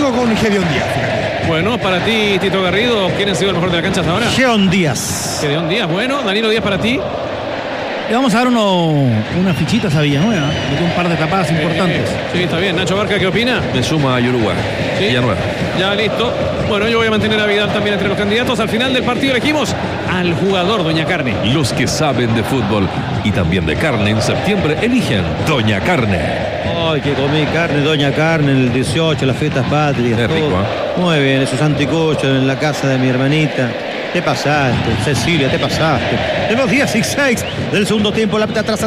sigo con Gedeón Díaz. Bueno, para ti, Tito Garrido, ¿quién ha sido el mejor de la cancha hasta ahora? Gedeón Díaz. Gedeón Díaz, bueno. Danilo Díaz, para ti. Le vamos a dar unas fichitas a Villanueva, de un par de tapadas importantes. Sí, está bien. Nacho Barca, ¿qué opina? Me suma a Uruguay. ¿Sí? Villanueva. Ya, listo. Bueno, yo voy a mantener a Vidal también entre los candidatos. Al final del partido elegimos al jugador Doña Carne. Los que saben de fútbol y también de carne en septiembre eligen Doña Carne. Ay, que comí carne, Doña Carne, en el 18, las fiestas patrias. Es rico, Muy bien, esos anticuchos en la casa de mi hermanita. Te pasaste, Cecilia, te pasaste. Tenemos 16 del segundo tiempo. La pita atrás.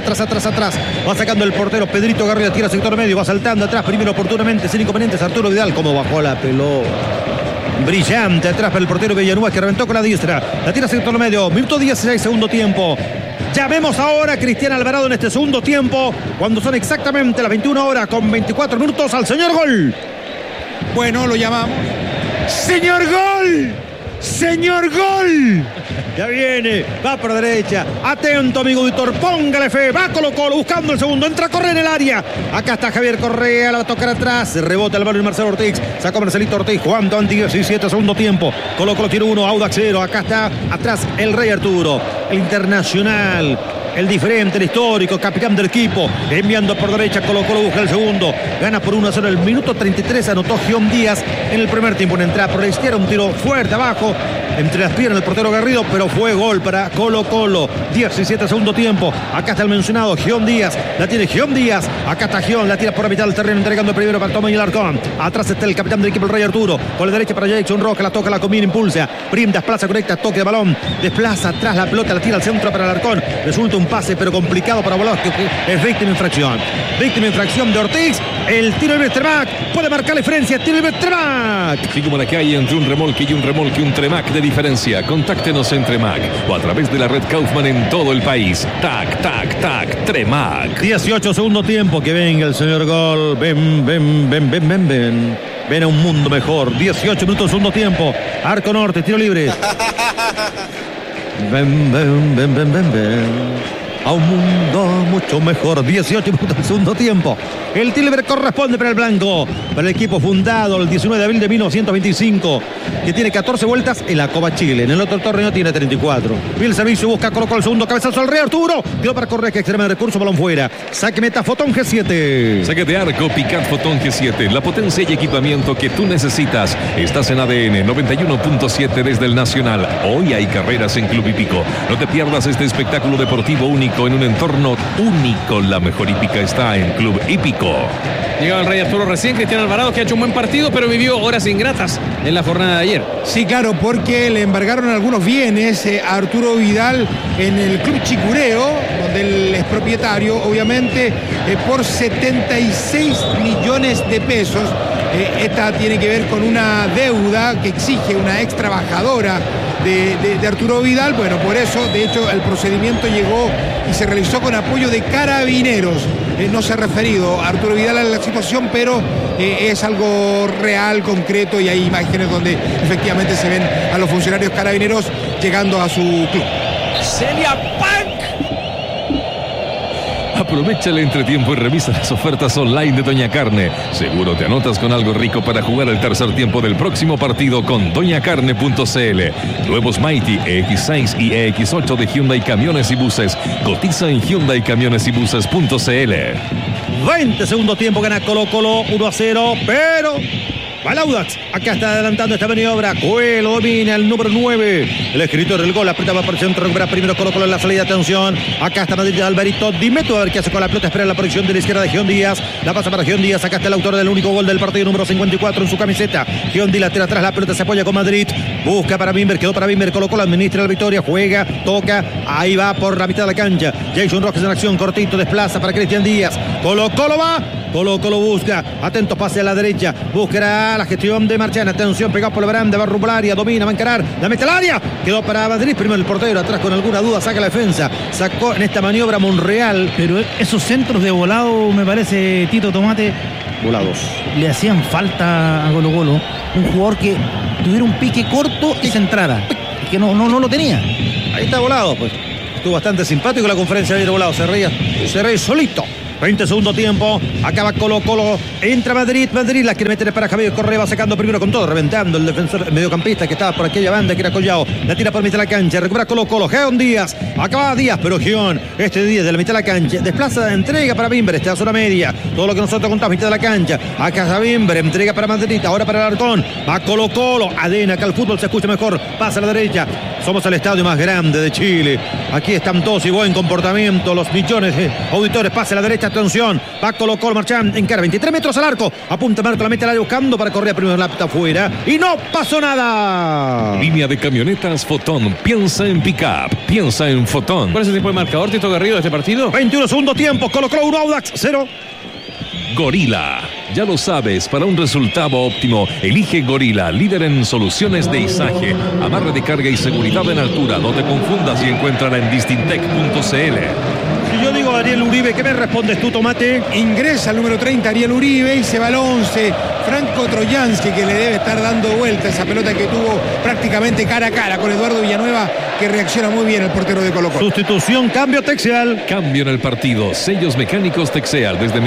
Va sacando el portero Pedrito Garrido, tira sector medio, va saltando atrás primero oportunamente, sin inconvenientes. Arturo Vidal, como bajó la pelota. Brillante atrás para el portero Villanueva, que reventó con la diestra. La tira sector medio. Minuto 16, segundo tiempo. Llamemos ahora a Cristian Alvarado en este segundo tiempo, cuando son exactamente las 21 horas con 24 minutos al señor Gol. Bueno, lo llamamos. ¡Señor Gol! ¡Señor Gol! Ya viene, va por derecha. Atento, amigo Víctor, póngale fe. Va Colo-Colo buscando el segundo. Entra a correr en el área. Acá está Javier Correa, la va a tocar atrás. Rebota el balón Marcelo Ortiz. Sacó Marcelito Ortiz jugando anti 17, segundo tiempo. Colo-Colo tiene 1, Audax 0. Acá está atrás el Rey Arturo, el internacional, el diferente, el histórico, capitán del equipo. Enviando por derecha, Colo-Colo busca el segundo. Gana por 1-0 el minuto 33. Anotó Gedeón Díaz en el primer tiempo. Una entrada por la izquierda, un tiro fuerte abajo, entre las piernas del portero Garrido, pero fue gol para Colo-Colo. 17 segundo tiempo. Acá está el mencionado Gedeón Díaz. La tiene Gedeón Díaz. Acá está Gedeón. La tira por la mitad del terreno, entregando el primero para Tomás y Alarcón. Atrás está el capitán del equipo, el Rey Arturo. Con la derecha para Jackson Rojas. La toca, la combina, impulsa. Prim, desplaza, conecta, toque de balón. Desplaza atrás la pelota, la tira al centro para Alarcón. Resulta un pase, pero complicado para Volós, que es víctima de infracción. Víctima de infracción de Ortiz. El tiro de Tremac puede marcar la diferencia. Tiro de Tremac. Así como la que hay entre un remolque y un Tremac de diferencia. Contáctenos en Tremac o a través de la red Kaufman en todo el país. Tac, Tremac. 18 segundo tiempo. Que venga el señor Gol. Ven. Ven a un mundo mejor. 18 minutos segundo tiempo. Arco norte, tiro libre. Ven. A un mundo mucho mejor. 18 minutos del segundo tiempo. El tiro libre corresponde para el blanco, para el equipo fundado el 19 de abril de 1925, que tiene 14 vueltas en la Copa Chile. En el otro torneo tiene 34. Bien el servicio, busca Colo-Colo el segundo, cabezazo al Rey Arturo. Quedó para correr, que extrema de recurso, balón fuera. Saque meta, Fotón G7. Saque de arco, Picat Fotón G7. La potencia y equipamiento que tú necesitas. Estás en ADN 91.7 desde el Nacional. Hoy hay carreras en Club Hípico. No te pierdas este espectáculo deportivo único en un entorno único. La mejor hípica está en Club Hípico. Llegaba el Rey Arturo recién, Cristian Alvarado, que ha hecho un buen partido, pero vivió horas ingratas en la jornada de ayer. Sí, claro, porque le embargaron algunos bienes a Arturo Vidal en el Club Chicureo, donde él es propietario, obviamente, por 76 millones de pesos. Esta tiene que ver con una deuda que exige una ex trabajadora de Arturo Vidal. Bueno, por eso, de hecho, el procedimiento llegó y se realizó con apoyo de Carabineros. No se ha referido a Arturo Vidal a la situación, pero es algo real, concreto, y hay imágenes donde efectivamente se ven a los funcionarios Carabineros llegando a su club. Celia Punk. Aprovecha el entretiempo y revisa las ofertas online de Doña Carne. Seguro te anotas con algo rico para jugar el tercer tiempo del próximo partido con doñacarne.cl. Nuevos Mighty EX6 y EX8 de Hyundai Camiones y Buses. Cotiza en hyundaiCamionesybuses.cl. 20 segundo tiempo, gana Colo-Colo 1-0, pero va el Audax. Acá está adelantando esta maniobra. Coelho domina el número 9. El escritor del gol aprieta por el centro, recupera primero Colo-Colo en la salida. Atención. Acá está Madrid de Alvarito. Dime tú a ver qué hace con la pelota. Espera la posición de la izquierda de Gedeón Díaz. La pasa para Gedeón Díaz. Acá está el autor del único gol del partido, número 54 en su camiseta. Gedeón Díaz tira atrás la pelota, se apoya con Madrid. Busca para Bimber, quedó para Bimber. Colo-Colo administra la victoria, juega, toca. Ahí va por la mitad de la cancha. Jason Rojas en acción, cortito, desplaza para Cristian Díaz. Colo-Colo va. Colo-Colo busca, atento, pase a la derecha, buscará la gestión de Marchán, atención, pegado por la baranda, va rumbo al área, domina, va a encarar, la mete al área, quedó para Madrid, primero el portero, atrás con alguna duda, saca la defensa, sacó en esta maniobra Monreal. Pero esos centros de volado, me parece, Tito Tomate, volados, le hacían falta a Colo-Colo, un jugador que tuviera un pique corto y se entrara, que no lo tenía. Ahí está Volado, pues, estuvo bastante simpático la conferencia de ayer Volado, se reía solito. 20 segundo tiempo. Acaba Colo-Colo. Entra Madrid. Madrid la quiere meter para Javier Correa. Va sacando primero con todo. Reventando el defensor el mediocampista que estaba por aquella banda que era Collao. La tira por mitad de la cancha. Recupera Colo-Colo. Geón Díaz. Acaba Díaz. Pero Geón, este Díaz de la mitad de la cancha. Desplaza, entrega para Bimber. Esta zona media. Todo lo que nosotros contamos. Mitad de la cancha. Acá está Bimber. Entrega para Madrid. Ahora para el Arcón. Va Colo-Colo. Adena. Acá el fútbol se escucha mejor. Pasa a la derecha. Somos el estadio más grande de Chile. Aquí están todos y buen comportamiento. Los millones de auditores. Pasa a la derecha. Atención. Va Colo-Colo. Marchán. Encara 23 metros al arco. Apunta Marco. La mete al área buscando para Correa. Primero la pita afuera. Y no pasó nada. Línea de camionetas Fotón. Piensa en pick-up. Piensa en Fotón. ¿Cuál es el tipo de marcador, Tito Garrido, de este partido? 21 segundo tiempo. Colo-Colo 1, Audax 0. Gorila. Ya lo sabes, para un resultado óptimo, elige Gorila, líder en soluciones de izaje, amarre de carga y seguridad en altura. No te confundas y encuéntrala en distintec.cl. Si yo digo Ariel Uribe, ¿qué me respondes tú, Tomate? Ingresa el número 30 Ariel Uribe y se va al 11 Franco Trojansky, que le debe estar dando vuelta esa pelota que tuvo prácticamente cara a cara con Eduardo Villanueva, que reacciona muy bien el portero de Colo-Colo. Sustitución, cambio Texeal. Cambio en el partido. Sellos mecánicos Texeal desde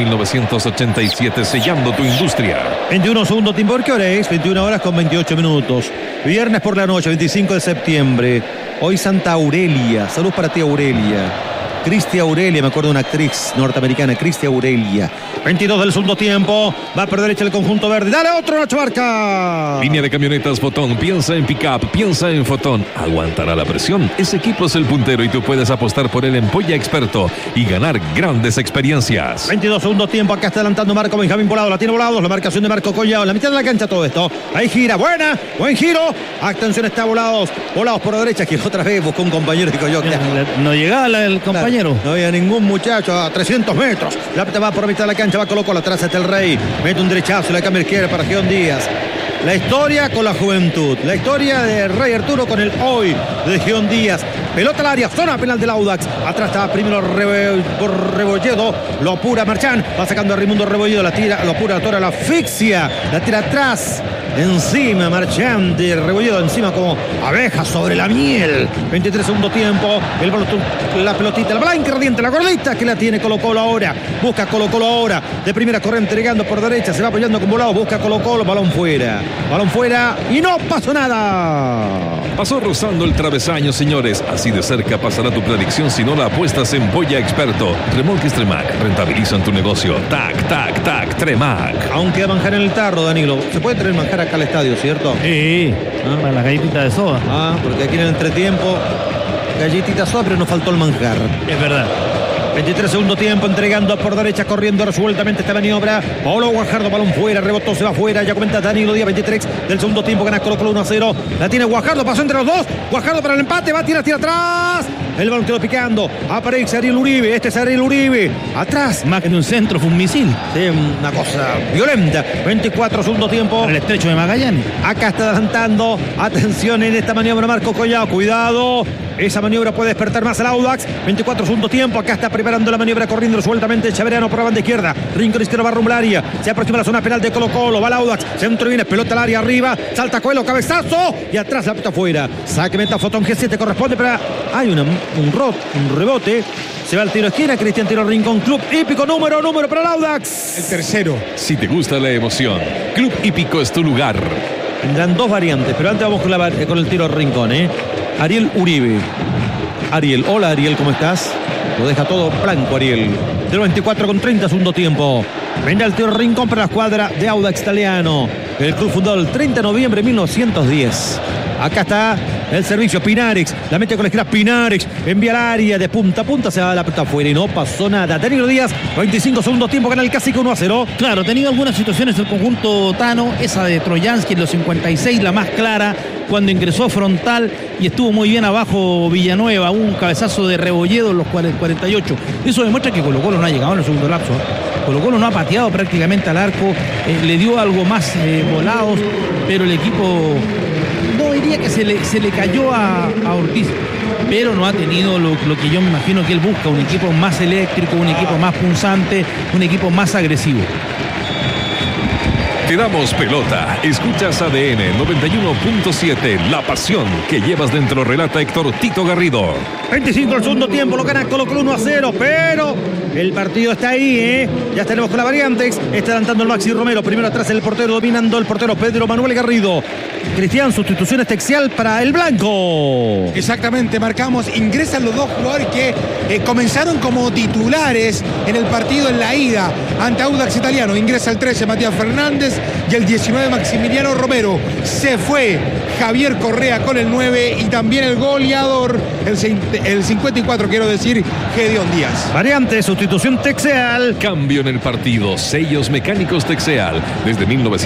1987, sellando tu industria. 21 segundo tiempo. ¿Por qué hora es? 21 horas con 28 minutos. Viernes por la noche, 25 de septiembre. Hoy Santa Aurelia. Salud para ti, Aurelia. Cristi Aurelia, me acuerdo de una actriz norteamericana, Cristi Aurelia. 22 del segundo tiempo. Va por derecha el conjunto verde. Dale otro, Nacho Barca. Línea de camionetas Fotón. Piensa en pick-up. Piensa en Fotón. ¿Aguantará la presión? Ese equipo es el puntero y tú puedes apostar por él en Polla Experto y ganar grandes experiencias. 22 segundo tiempo. Acá está adelantando Marco Benjamín Volado. La tiene Volados. La marcación de Marco Collao. En la mitad de la cancha todo esto. Ahí gira. Buena. Buen giro. Atención, está Volados. Volados por la derecha. Que otra vez buscó un compañero y Collao. No llegaba el compañero. No había ningún muchacho a 300 metros. La pelota va por mitad de la cancha. Va Colo-Colo. Atrás está el Rey. Mete un derechazo. La cambia izquierda para Geón Díaz. La historia con la juventud. La historia de Rey Arturo con el hoy de Geón Díaz. Pelota al área. Zona penal del Audax. Atrás está primero Rebolledo. Lo apura Marchán. Va sacando a Raimundo Rebolledo. La tira. Lo apura. La tora. La asfixia. La tira atrás. Encima Marchán de Rebolledo. Encima como abeja sobre la miel. 23 segundo tiempo. La pelotita. La blanca ardiente. La gordita que la tiene Colo-Colo ahora. Busca Colo-Colo ahora. De primera corre entregando por derecha. Se va apoyando con Volado. Busca Colo-Colo. Balón fuera. Balón fuera y no pasó nada. Pasó rozando el travesaño, señores. Así de cerca pasará tu predicción si no la apuestas en Polla Experto. Remolques Tremac. Rentabilizan tu negocio. Tac, tac, tac. Tremac. Aunque manjar en el tarro, Danilo. Se puede traer manjar acá al estadio, ¿cierto? Sí. Para la galletita de soda. Porque aquí en el entretiempo, galletita soda, pero nos faltó el manjar. Es verdad. 23 segundo tiempo, entregando por derecha, corriendo resueltamente esta maniobra. Paulo Guajardo, balón fuera, rebotó, se va fuera. Ya comenta Danilo Díaz, 23 del segundo tiempo, gana Colo-Colo 1-0. La tiene Guajardo, pasó entre los dos. Guajardo para el empate, va a tirar atrás. El balón quedó picando. Aparece Ariel Uribe, este es Ariel Uribe. Atrás. Más que un centro, fue un misil. Sí, una cosa violenta. 24 segundo tiempo. El estrecho de Magallanes. Acá está adelantando. Atención en esta maniobra, Marco Collao. Cuidado. Esa maniobra puede despertar más al Audax. 24 segundo tiempo. Acá está preparando la maniobra corriendo resueltamente Chaveriano por la banda izquierda. Rincón izquierdo va rumbo al área. Se aproxima la zona penal de Colo-Colo. Va al Audax. Centro viene. Pelota al área arriba. Salta Coelho. Cabezazo. Y atrás la pelota afuera. Saque meta Fotón G7. Corresponde para. Hay un rebote. Se va al tiro esquina. Cristian Tiro Rincón. Club Hípico. Número para el Audax. El tercero. Si te gusta la emoción, Club Hípico es tu lugar. Tendrán dos variantes. Pero antes vamos con el tiro Rincón. Ariel Uribe. Ariel. Hola, Ariel. ¿Cómo estás? Lo deja todo blanco, Ariel. 0-24 con 30 segundo tiempo. Venga el tiro Rincón para la escuadra de Audax Italiano. El club fundado el 30 de noviembre de 1910. Acá está el servicio Pinarex. La mete con la esquina Pinarex. Envía al área de punta a punta. Se va la pelota afuera y no pasó nada. Danilo Díaz, 25 segundos tiempo. Gana el Cacique 1-0. Claro, ha tenido algunas situaciones el conjunto Tano. Esa de Trojansky en los 56, la más clara. Cuando ingresó frontal y estuvo muy bien abajo Villanueva. Un cabezazo de Rebolledo en los 48. Eso demuestra que Colo-Colo no ha llegado en el segundo lapso. Colo-Colo no ha pateado prácticamente al arco. Le dio algo más volados. Pero el equipo... No diría que se le cayó a Ortiz, pero no ha tenido lo que yo me imagino que él busca, un equipo más eléctrico, un equipo más punzante, un equipo más agresivo. Te damos pelota. Escuchas ADN 91.7. La pasión que llevas dentro, relata Héctor Tito Garrido. 25 del segundo tiempo, lo gana Colo Colo 1-0, pero el partido está ahí, ¿eh? Ya estaremos con la variantes. Está adelantando el Maxi Romero. Primero atrás el portero, dominando el portero Pedro Manuel Garrido. Cristian, sustitución especial para el blanco. Exactamente, marcamos, ingresan los dos jugadores que comenzaron como titulares en el partido en la ida ante Audax Italiano. Ingresa el 13 Matías Fernández y el 19 Maximiliano Romero. Se fue Javier Correa con el 9 y también el goleador, el 54, quiero decir, Gedeón Díaz. Variante, sustitución Texeal. Cambio en el partido. Sellos mecánicos Texeal. Desde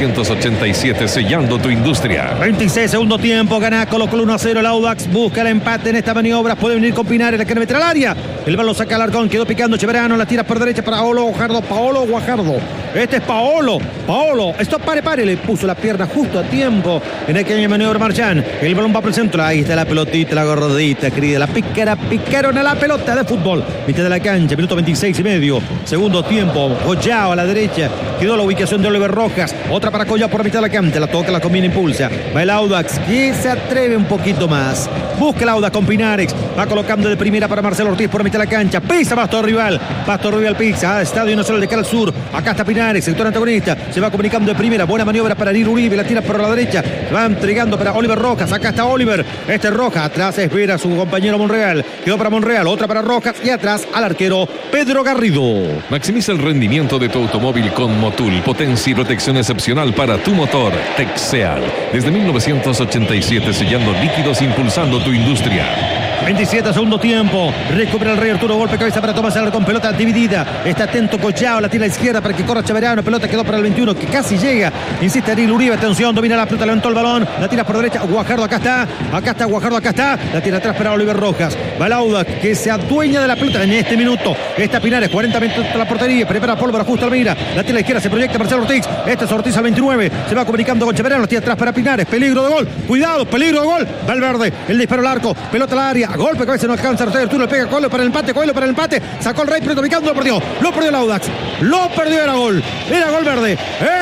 1987, sellando tu industria. 26 segundo tiempo, gana Colo Colo 1-0. El Audax busca el empate en esta maniobra. Puede venir con Pinares, la quiere meter al área. El balón saca Alarcón, quedó picando Cheverano, la tira por derecha para Paolo Guajardo. Este es Paolo. Esto pare, le puso la pierna justo a tiempo en aquella maniobra Marchán. El balón va por el centro, ahí está la pelotita, la gordita, querida. La picaron a la pelota de fútbol. Mitad de la cancha, minuto 26 y medio. Segundo tiempo, Collao a la derecha. Quedó la ubicación de Oliver Rojas. Otra para Collao por la mitad de la cancha. La toca, la combina, impulsa. Va el Audax, que se atreve un poquito más. Busca el Audax con Pinares. Va colocando de primera para Marcelo Ortiz por la mitad de la cancha. Pisa Pasto Rival pisa. Estadio Nacional de cara al sur. Acá está Pinares, sector antagonista. Se va comunicando de primera. Buena maniobra para Nir Uribe. La tira por la derecha. Va entregando para Oliver Rojas. Acá está Oliver. Este es Rojas. Atrás espera a su compañero Monreal. Quedó para Monreal. Otra para Rojas. Y atrás al arquero Pedro Garrido. Maximiza el rendimiento de tu automóvil con Motul. Potencia y protección excepcional para tu motor. Texeal. Desde 1987, sellando líquidos, impulsando tu industria. 27 segundo tiempo. Recupera el Rey Arturo. Golpe cabeza para Tomás Alarcón. Pelota dividida. Está atento Collao. La tira a la izquierda para que corra Cheverano. Pelota quedó para el 21 que casi llega. Insiste Ariel Uribe. Atención. Domina la pelota. Levantó el balón. La tira por derecha. Guajardo acá está. Guajardo acá está. La tira atrás para Oliver Rojas. Va el Audax que se adueña de la pelota en este minuto. Está Pinares. 40 minutos de la portería. Prepara Pólvora justo Almeida. La tira a la izquierda. Se proyecta Marcelo Ortiz. Este es Ortiz al 29. Se va comunicando con Cheverano. La tira atrás para Pinares. Peligro de gol. Cuidado. Peligro de gol. Valverde. El disparo al arco. Pelota al área. Golpe cabeza. No alcanza Arturo. Le pega Coelho para el empate. Sacó el Rey. Pero ubicando. Lo perdió el Audax. Lo perdió. Era gol verde.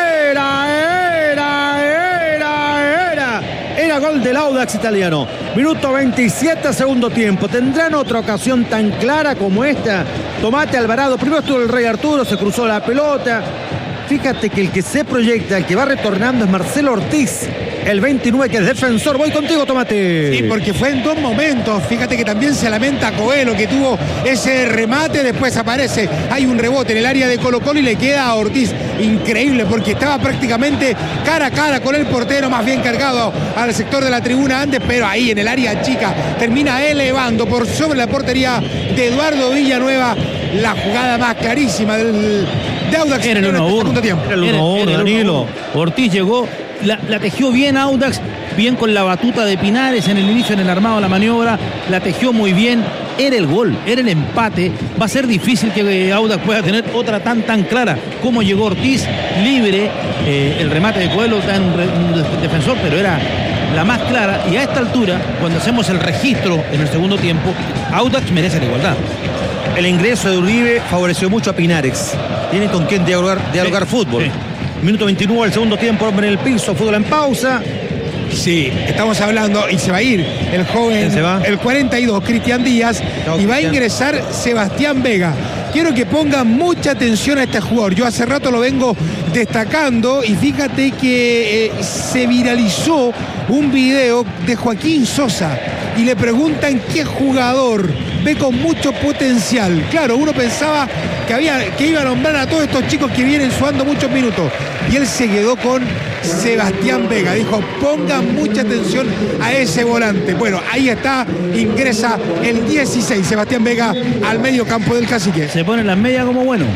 Era gol del Audax italiano. Minuto 27 segundo tiempo. ¿Tendrán otra ocasión tan clara como esta? Tomate Alvarado. Primero estuvo el Rey Arturo. Se cruzó la pelota. Fíjate que el que se proyecta, el que va retornando es Marcelo Ortiz, el 29, que es defensor. Voy contigo, Tomate. Sí, porque fue en dos momentos. Fíjate que también se lamenta Coelho, que tuvo ese remate, después aparece, hay un rebote en el área de Colo Colo y le queda a Ortiz. Increíble, porque estaba prácticamente cara a cara con el portero, más bien cargado al sector de la tribuna antes, pero ahí en el área chica termina elevando por sobre la portería de Eduardo Villanueva la jugada más clarísima de Audax. Era el 1-1. Era el 1-1, Danilo. Ortiz llegó, la tejió bien Audax, bien con la batuta de Pinares en el inicio, en el armado de la maniobra, la tejió muy bien. Era el gol, era el empate. Va a ser difícil que Audax pueda tener otra tan clara como llegó Ortiz, libre. El remate de Coelho está en un defensor, pero era la más clara. Y a esta altura, cuando hacemos el registro en el segundo tiempo, Audax merece la igualdad. El ingreso de Uribe favoreció mucho a Pinares. Tiene con quien dialogar fútbol. Sí. Minuto 29 del segundo tiempo, hombre en el piso, fútbol en pausa. Sí, estamos hablando, y se va a ir el joven, ¿quién se va? El 42, Cristian Díaz, y va a ingresar Sebastián Vega. Quiero que pongan mucha atención a este jugador. Yo hace rato lo vengo destacando y fíjate que se viralizó un video de Joaquín Sosa y le preguntan qué jugador ve con mucho potencial. Claro, uno pensaba que iba a nombrar a todos estos chicos que vienen sudando muchos minutos y él se quedó con Sebastián Vega. Dijo, pongan mucha atención a ese volante. Bueno, ahí está, ingresa el 16, Sebastián Vega al medio campo del Cacique. Se pone las medias como bueno.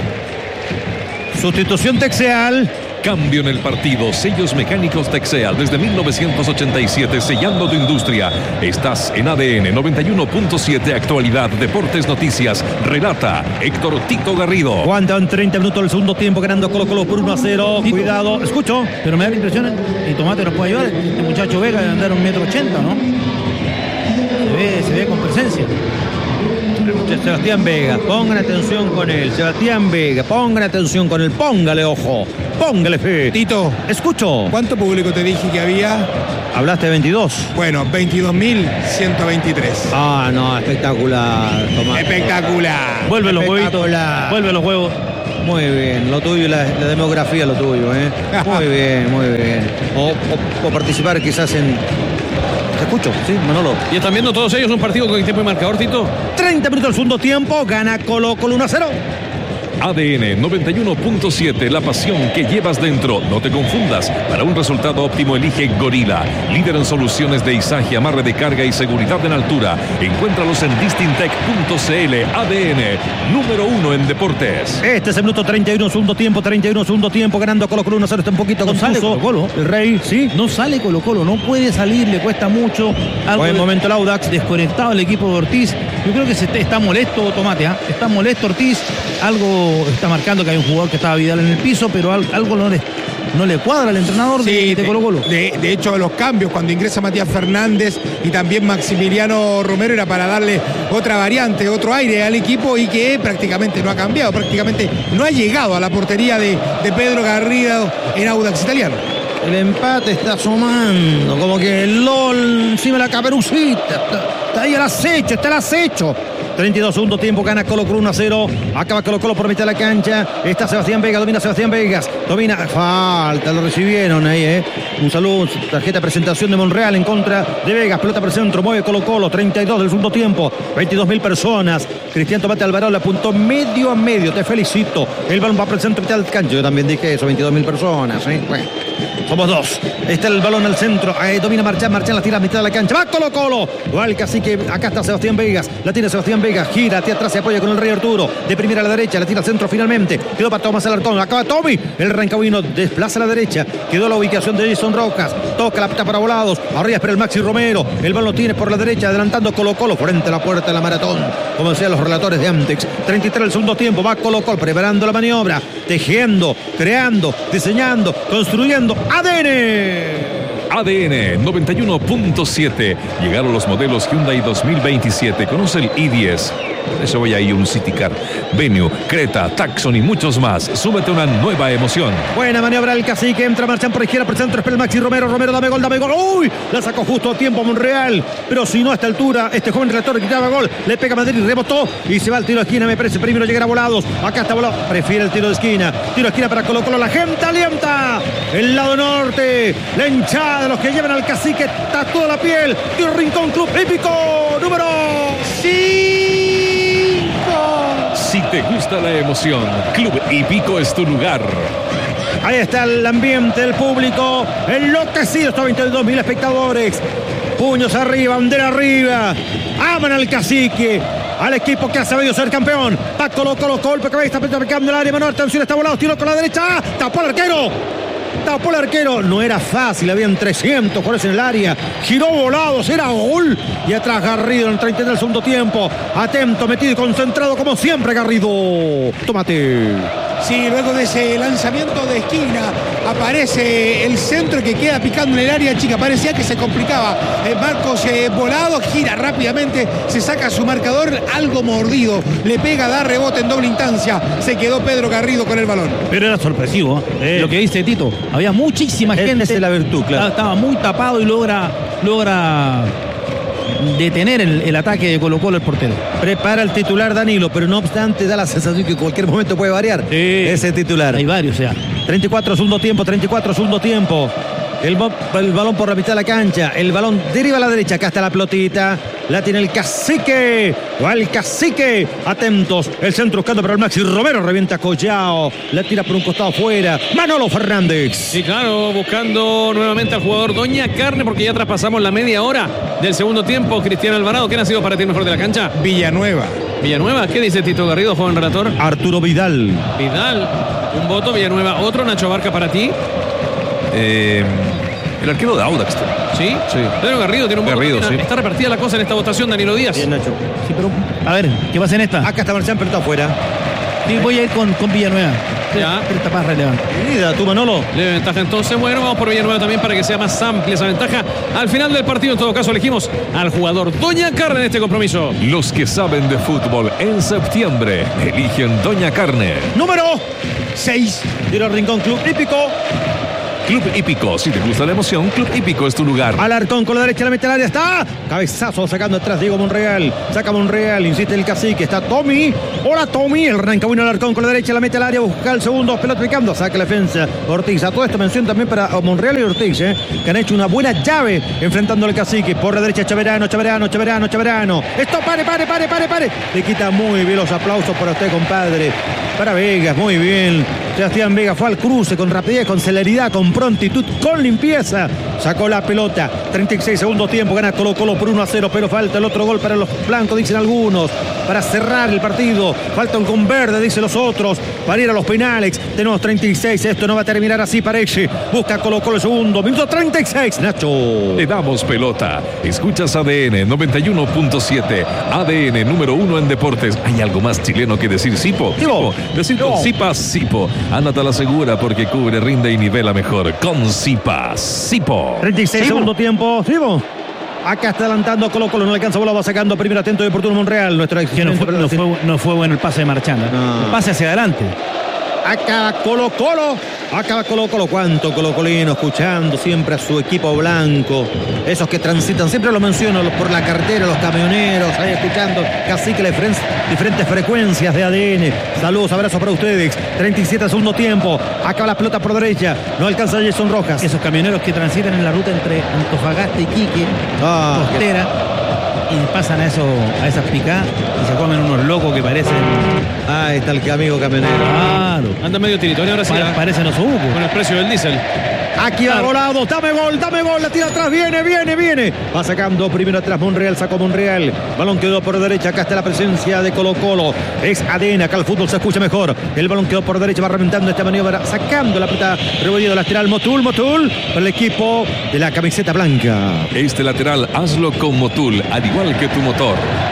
Sustitución Texeal. Cambio en el partido. Sellos mecánicos Texeal. Desde 1987, sellando tu industria. Estás en ADN 91.7. Actualidad, deportes, noticias. Relata Héctor Tito Garrido. Aguantan 30 minutos del segundo tiempo, ganando Colo Colo por 1-0. Tito, cuidado, escucho. Pero me da la impresión, y Tomate nos puede ayudar, este muchacho Vega de andar 1,80 m, ¿no? Se ve con presencia. Sebastián Vega, pongan atención con él. Sebastián Vega, pongan atención con él. Póngale ojo. póngale fe. Tito, Escucho. ¿cuánto público te dije que había? Hablaste de 22. Bueno, 22.123. Ah, no, espectacular, Tomás. Espectacular. Vuelve los huevitos. Espectacular. Vuelve los huevos. Muy bien, lo tuyo, la demografía, lo tuyo, ¿eh? Muy bien, muy bien. O participar quizás en... Te escucho, ¿sí, Manolo? Y están viendo todos ellos un partido con tiempo y marcador, Tito. 30 minutos del segundo tiempo, gana Colo-Colo 1-0. ADN 91.7, la pasión que llevas dentro. No te confundas. Para un resultado óptimo elige Gorila, líder en soluciones de izaje, amarre de carga y seguridad en altura. Encuéntralos en distintec.cl. ADN, número 1 en deportes. Este es el minuto 31, segundo tiempo, ganando Colo-Colo 1-0. Está un poquito No sale confuso. Colo-Colo. El Rey, sí. No sale Colo-Colo, no puede salir, le cuesta mucho. Buen momento el Audax. Desconectado el equipo de Ortiz. Yo creo que está molesto Tomate, ¿eh? Está molesto Ortiz. Algo está marcando que hay un jugador que estaba Vidal en el piso, pero algo no le cuadra al entrenador de Colo-Colo. De hecho, los cambios, cuando ingresa Matías Fernández y también Maximiliano Romero, era para darle otra variante, otro aire al equipo, y que prácticamente no ha cambiado, prácticamente no ha llegado a la portería de Pedro Garrido en Audax Italiano. El empate está asomando, como que el LOL encima de la caperucita. Está ahí el acecho, está el acecho. 32 segundo tiempo, gana Colo-Colo 1-0. Acaba Colo-Colo por mitad de la cancha. Está Sebastián Vega, domina Sebastián Vegas. Domina, falta, lo recibieron ahí, Un saludo, tarjeta de presentación de Monreal en contra de Vegas. Pelota por el centro, mueve Colo-Colo. 32 del segundo tiempo, 22.000 personas. Cristian Tomate Alvarado le apuntó medio a medio. Te felicito. El balón va por el centro, mitad de la cancha. Yo también dije eso, 22.000 personas, Bueno, somos dos. Está el balón al centro. Domina Marchán la tira a mitad de la cancha. Va Colo-Colo. Va el cacique. Acá está Sebastián Vegas. La tiene Sebastián Vegas. Gira hacia atrás, se apoya con el Rey Arturo. De primera a la derecha. La tira al centro finalmente. Quedó para Tomás Alarcón. Acaba Tommy. El Rancagüino desplaza a la derecha. Quedó la ubicación de Jason Rojas. Toca la pita para Volados. Arriba espera el Maxi Romero. El balón lo tiene por la derecha. Adelantando Colo-Colo frente a la puerta de la maratón. Como decían los relatores de Amtex. 33 el segundo tiempo. Va Colo-Colo preparando la maniobra. Tejiendo, creando, diseñando, construyendo. ADN 91.7. Llegaron los modelos Hyundai 2027. Conoce el i10. Por eso voy a ir un City Car, Venue, Creta, Taxon y muchos más. Súbete a una nueva emoción. Buena maniobra el cacique. Entra Marchán por izquierda, por el centro. Espera el Maxi Romero. Romero, dame gol, dame gol. ¡Uy! La sacó justo a tiempo Monreal. Pero si no a esta altura, este joven relator quitaba gol. Le pega a Madrid, rebotó y se va al tiro de esquina. Me parece primero llegar a Volados. Acá está Volados. Prefiere el tiro de esquina. Tiro de esquina para Colo-Colo. La gente alienta. El lado norte. La hinchada de los que llevan al cacique. Tatuó la piel. Tiro Rincón Club Hípico. Número 5. Si te gusta la emoción, Club Hípico es tu lugar. Ahí está el ambiente, el público enloquecido. Está 22.000 espectadores. Puños arriba, bandera arriba. Aman al cacique, al equipo que ha sabido ser campeón. Va Colo-Colo, golpe cabeza, está picando el área menor. Atención, está Volado, tiro con la derecha. Tapó el arquero. Tapó el arquero. No era fácil, habían 300 jugadores en el área. Giró Volados, era gol. Y atrás Garrido en el 30 del segundo tiempo. Atento, metido y concentrado como siempre Garrido. Tómate. Sí, luego de ese lanzamiento de esquina aparece el centro que queda picando en el área chica. Parecía que se complicaba. Marcos Volado gira rápidamente, se saca su marcador, algo mordido. Le pega, da rebote en doble instancia. Se quedó Pedro Garrido con el balón. Pero era sorpresivo, lo que dice Tito. Había muchísima gente. Esa es la virtud, claro. Estaba muy tapado y logra detener el ataque de Colo-Colo el portero. Prepara el titular Danilo, pero no obstante da la sensación que en cualquier momento puede variar ese titular. Hay varios ya. 34 segundo tiempo. El balón por la mitad de la cancha. El balón deriva a la derecha. Acá está la pelotita. La tiene el cacique. Va el cacique. Atentos. El centro buscando para el Maxi Romero. Revienta Collao. La tira por un costado afuera. Manolo Fernández. Sí, claro, buscando nuevamente al jugador Doña Carne, porque ya traspasamos la media hora del segundo tiempo. Cristian Alvarado, ¿quién ha sido para ti el mejor de la cancha? Villanueva. Villanueva, ¿qué dice Tito Garrido, joven relator? Arturo Vidal. Vidal, un voto. Villanueva, otro. Nacho Barca para ti. El arquero de Audax. Sí. Pedro Garrido tiene un voto. Garrido, sí. Está repartida la cosa en esta votación, Danilo Díaz. Bien, Nacho. Sí, pero a ver, ¿qué pasa en esta? Acá está Marcián, pero está afuera. Sí, voy a ir con Villanueva. Ya. Pero está más relevante. Bienvenida, tú, Manolo. Le ventaja entonces. Bueno, vamos por Villanueva también para que sea más amplia esa ventaja. Al final del partido, en todo caso, elegimos al jugador Doña Carne en este compromiso. Los que saben de fútbol en septiembre eligen Doña Carne. Número 6. Tiro al rincón, Club Hípico. Club Hípico, si te gusta la emoción, Club Hípico es tu lugar. Alarcón con la derecha, la mete al área, está. Cabezazo sacando atrás Diego Monreal. Saca Monreal, insiste el cacique, está Tommy. Hola Tommy, el Rancagüino Alarcón con la derecha, la mete al área, busca el segundo, pelota picando, saca la defensa Ortiz. A todo esto mención también para Monreal y Ortiz, que han hecho una buena llave enfrentando al cacique. Por la derecha Chaverano. Esto, pare. Le quita muy bien los aplausos para usted, compadre. Para Vegas, muy bien. Sebastián Vega fue al cruce con rapidez, con celeridad, con prontitud, con limpieza. Sacó la pelota. 36 segundos tiempo. Gana Colo-Colo por 1-0. Pero falta el otro gol para los blancos, dicen algunos. Para cerrar el partido. Falta un con verde, dicen los otros. Para ir a los penales. Tenemos 36. Esto no va a terminar así, parece. Busca Colo-Colo el segundo. Minuto 36. Nacho. Le damos pelota. Escuchas ADN 91.7. ADN número 1 en deportes. ¿Hay algo más chileno que decir Sipo? Sipo. Decir con Sipa Sipo. Ándate a la segura porque cubre, rinde y nivela mejor. Con Sipa Sipo. 36 segundo tiempo. Sipo. Acá está adelantando Colo-Colo, no le alcanza bola, va sacando primero atento de Oportuno Monreal. Nuestro Que no fue bueno el pase de Marchanda. No. El pase hacia adelante. Acaba Colo-Colo. ¿Cuánto colocolino escuchando siempre a su equipo blanco? Esos que transitan, siempre lo menciono, por la carretera, los camioneros, ahí escuchando cacique diferentes frecuencias de ADN. Saludos, abrazos para ustedes. 37 segundo tiempo. Acaba la pelota por derecha. No alcanza Jason Rojas. Esos camioneros que transitan en la ruta entre Antofagasta y Quique, costera, y pasan a esas picadas y se comen unos locos que parecen. Ahí está el amigo camionero. Claro. Anda medio tiritón ahora sí. Parecen osobuco. Con el precio del diésel. Aquí va Volado, dame gol, la tira atrás, viene. Va sacando primero atrás Monreal, sacó Monreal. Balón quedó por derecha, acá está la presencia de Colo-Colo. Es ADN, acá el fútbol se escucha mejor. El balón quedó por derecha, va reventando esta maniobra, sacando la pelota, revolviendo lateral, Motul, para el equipo de la camiseta blanca. Este lateral, hazlo con Motul, al igual que tu motor.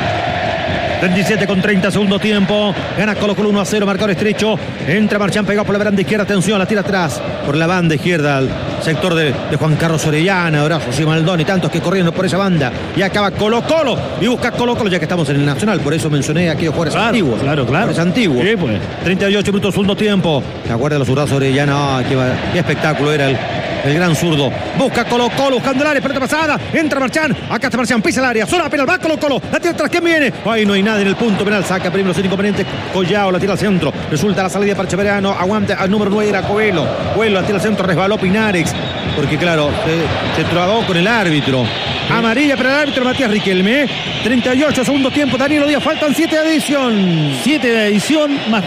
37 con 30 segundo tiempo. Gana Colo-Colo 1-0, marcador estrecho. Entra Marchán pegado por la banda izquierda. Atención, la tira atrás por la banda izquierda al sector de Juan Carlos Orellana, Horacio Simaldón y tantos que corriendo por esa banda. Y acaba Colo-Colo y busca Colo-Colo ya que estamos en el Nacional. Por eso mencioné a aquellos jugadores antiguos. Claro. Es antiguo. Sí, pues. 38 minutos segundo tiempo. ¿Se acuerdan de los zurdazos Orellana? Qué espectáculo era el gran zurdo. Busca Colo-Colo, buscando el área, pelota pasada. Entra Marchán. Acá está Marchán, pisa el área. Zona penal, va Colo-Colo. La tira atrás, ¿quién viene? Ahí no hay nada en el punto penal. Saca primero sin inconveniente. Collao la tira al centro. Resulta la salida para Chaverano. Aguanta al número 9 era Coelho. Coelho la tira al centro, resbaló Pinares. Porque claro, se trabó con el árbitro. Amarilla para el árbitro Matías Riquelme. 38 segundo tiempo. Danilo Díaz, faltan 7 de adición. 7 de adición más.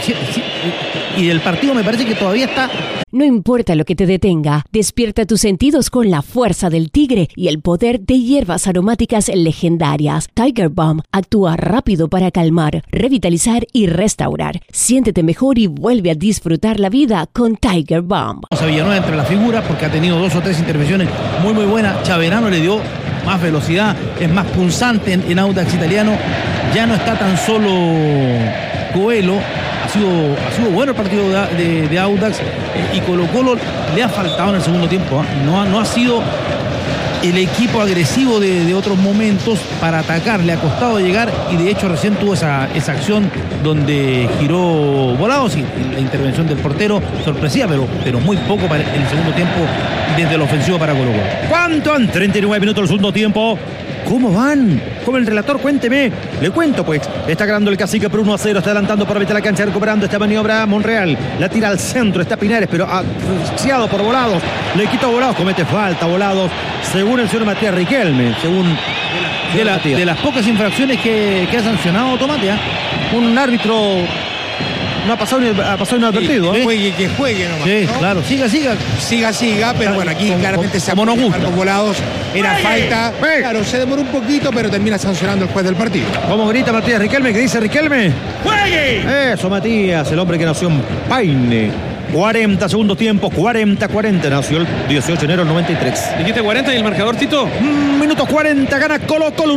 Y el partido me parece que todavía está. No importa lo que te detenga, despierta tus sentidos con la fuerza del tigre y el poder de hierbas aromáticas legendarias. Tiger Balm actúa rápido para calmar, revitalizar y restaurar. Siéntete mejor y vuelve a disfrutar la vida con Tiger Balm. A Villanueva entre las figuras porque ha tenido 2 o 3 intervenciones muy buenas. Chaverano le dio más velocidad, es más punzante en Audax italiano. Ya no está tan solo Coelho. Ha sido bueno el partido de Audax y Colo-Colo le ha faltado en el segundo tiempo. No ha sido el equipo agresivo de otros momentos para atacar. Le ha costado llegar y de hecho recién tuvo esa acción donde giró Volados y la intervención del portero sorpresiva, pero muy poco para el segundo tiempo desde el ofensivo para Colo-Colo. ¿Cuánto han? 39 minutos del segundo tiempo. ¿Cómo van? Como el relator, cuénteme. Le cuento, pues. Está ganando el cacique por 1-0. Está adelantando por la mitad de la cancha, recuperando esta maniobra Monreal. La tira al centro. Está Pinares, pero asfixiado por Volados. Le quita Volados. Comete falta Volados. Según el señor Matías Riquelme. Según de las pocas infracciones que ha sancionado Tomatea. Un árbitro no ha pasado inadvertido. Que juegue nomás. Sí, ¿no? Claro. Siga, pero bueno, aquí claramente se como nos gusta. Marcos Volados. Era falta. Claro, se demoró un poquito, pero termina sancionando el juez del partido. ¿Cómo grita Matías Riquelme? ¿Qué dice Riquelme? ¡Juegue! Eso, Matías, el hombre que nació en Paine. 40 segundos tiempo, 40-40. Nació el 18 de enero del 93. ¿Dijiste 40 y el marcador, Tito? Minuto 40, gana Colo-Colo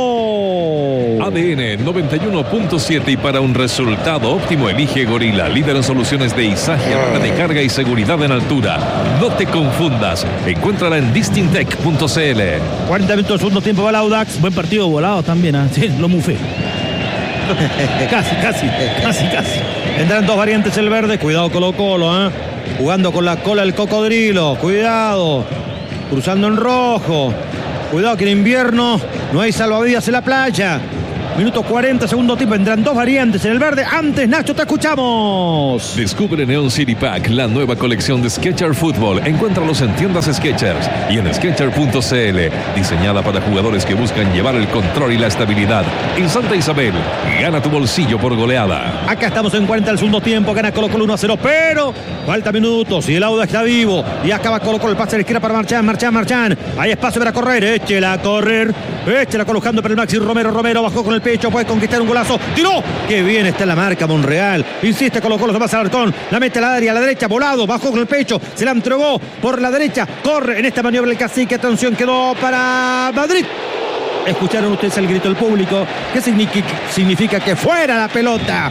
1-0. ADN 91.7 y para un resultado óptimo elige Gorila, líder en soluciones de izaje, red de carga y seguridad en altura. No te confundas, encuéntrala en distintec.cl. 40 minutos segundo tiempo, va el Audax. Buen partido Volados también, ¿eh? Sí, lo mufé. Casi. Vendrán dos variantes el verde. Cuidado Colo-Colo, ¿eh? Jugando con la cola del cocodrilo. Cuidado. Cruzando en rojo. Cuidado que en invierno no hay salvavidas en la playa. Minuto 40, segundo tiempo. Vendrán dos variantes en el verde. Antes, Nacho, te escuchamos. Descubre Neon City Pack, la nueva colección de Skechers Fútbol. Encuéntralos en tiendas Skechers y en Skechers.cl. Diseñada para jugadores que buscan llevar el control y la estabilidad. En Santa Isabel, gana tu bolsillo por goleada. Acá estamos en 40 del segundo tiempo. Gana Colo-Colo 1-0, pero falta minutos y el Audax está vivo. Y acaba Colo-Colo, el pase a la izquierda para Marchán. Hay espacio para correr. Échela a correr. Échela colocando para el Maxi Romero. Romero bajó con el pecho, puede conquistar un golazo. ¡Tiró! ¡Qué bien está la marca Monreal! Insiste Colo-Colo, se pasa al Alarcón. La mete a la área, a la derecha, volado. Bajó con el pecho. Se la entregó por la derecha. Corre en esta maniobra el Cacique. Atención, quedó para Madrid. Escucharon ustedes el grito del público. ¿Qué significa que fuera la pelota?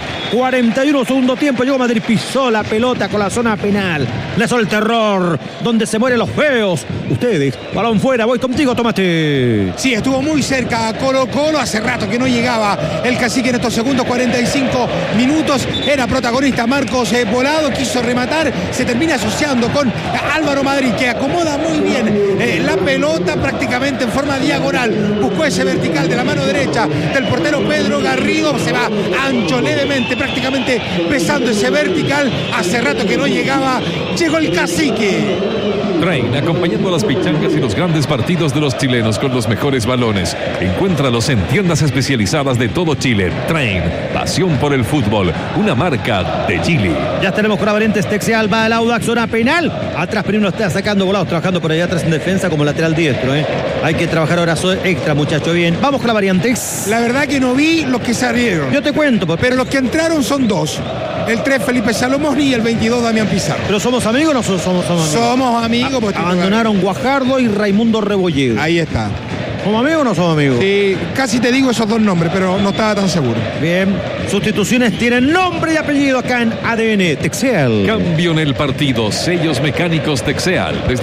41 segundo tiempo. Llegó Madrid, pisó la pelota con la zona penal. Le hizo el terror. Donde se mueren los feos. Ustedes, balón fuera. Voy contigo, Tomate. Sí, estuvo muy cerca Colo-Colo. Hace rato que no llegaba el Cacique en estos segundos 45 minutos. Era protagonista Marcos Volado. Quiso rematar. Se termina asociando con Álvaro Madrid, que acomoda muy bien la pelota prácticamente en forma diagonal. Buscó ese vertical de la mano derecha del portero Pedro Garrido. Se va ancho, levemente, prácticamente pesando ese vertical. Hace rato que no llegaba. Llegó el Cacique. Train, acompañando las pichangas y los grandes partidos de los chilenos con los mejores balones. Encuéntralos en tiendas especializadas de todo Chile. Train, pasión por el fútbol, una marca de Chile. Ya tenemos con la variante Texeal, va el Audax, zona penal. Atrás primero está sacando volados, trabajando por allá atrás en defensa como lateral diestro. Hay que trabajar horas extra, muchacho, bien. Vamos con la variante. La verdad que no vi los que salieron. Yo te cuento, pero los que entraron son dos. El 3 Felipe Salomón y el 22 Damián Pizarro. ¿Pero somos amigos o no somos amigos? Somos amigos. Abandonaron Guajardo y Raimundo Rebolledo. Ahí está. ¿Somos amigos o no somos amigos? Sí, casi te digo esos dos nombres, pero no estaba tan seguro. Bien, sustituciones tienen nombre y apellido acá en ADN Texeal. Cambio en el partido, sellos mecánicos Texeal. Desde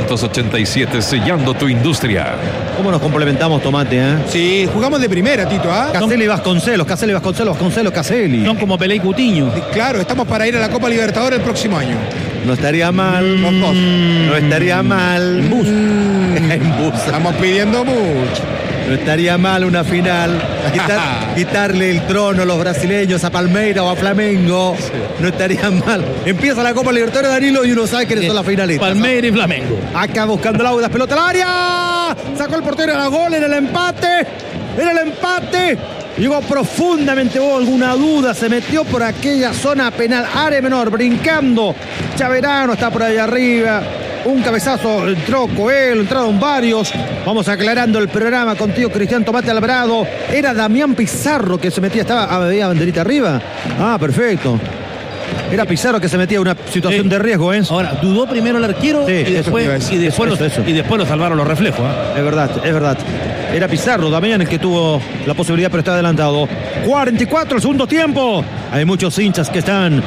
1987, sellando tu industria. ¿Cómo nos complementamos, Tomate? Sí, jugamos de primera, Tito. Caselli y Vasconcelos, Caselli. Son como Pelé y Cutiño. Claro, estamos para ir a la Copa Libertadores el próximo año. No estaría mal. Los dos. No estaría mal. En bus. En bus. Estamos pidiendo mucho. No estaría mal una final. Quitarle el trono a los brasileños, a Palmeiras o a Flamengo. Sí. No estaría mal. Empieza la Copa Libertadores, Danilo, y uno sabe quiénes son las finalistas. Palmeiras y Flamengo. Acá buscando el Audax, pelota al área. Sacó el portero a la gol en el empate. Llegó profundamente, hubo alguna duda, se metió por aquella zona penal, área menor, brincando. Chaverano está por ahí arriba. Un cabezazo, entró Coelho, entraron varios. Vamos aclarando el programa contigo, Cristian Tomate Alvarado. Era Damián Pizarro que se metía, había banderita arriba. Ah, perfecto. Era Pizarro que se metía en una situación de riesgo, ¿eh? Ahora, dudó primero el arquero y después lo salvaron los reflejos. Es verdad. Era Pizarro también el que tuvo la posibilidad, pero está adelantado. 44 el segundo tiempo. Hay muchos hinchas que están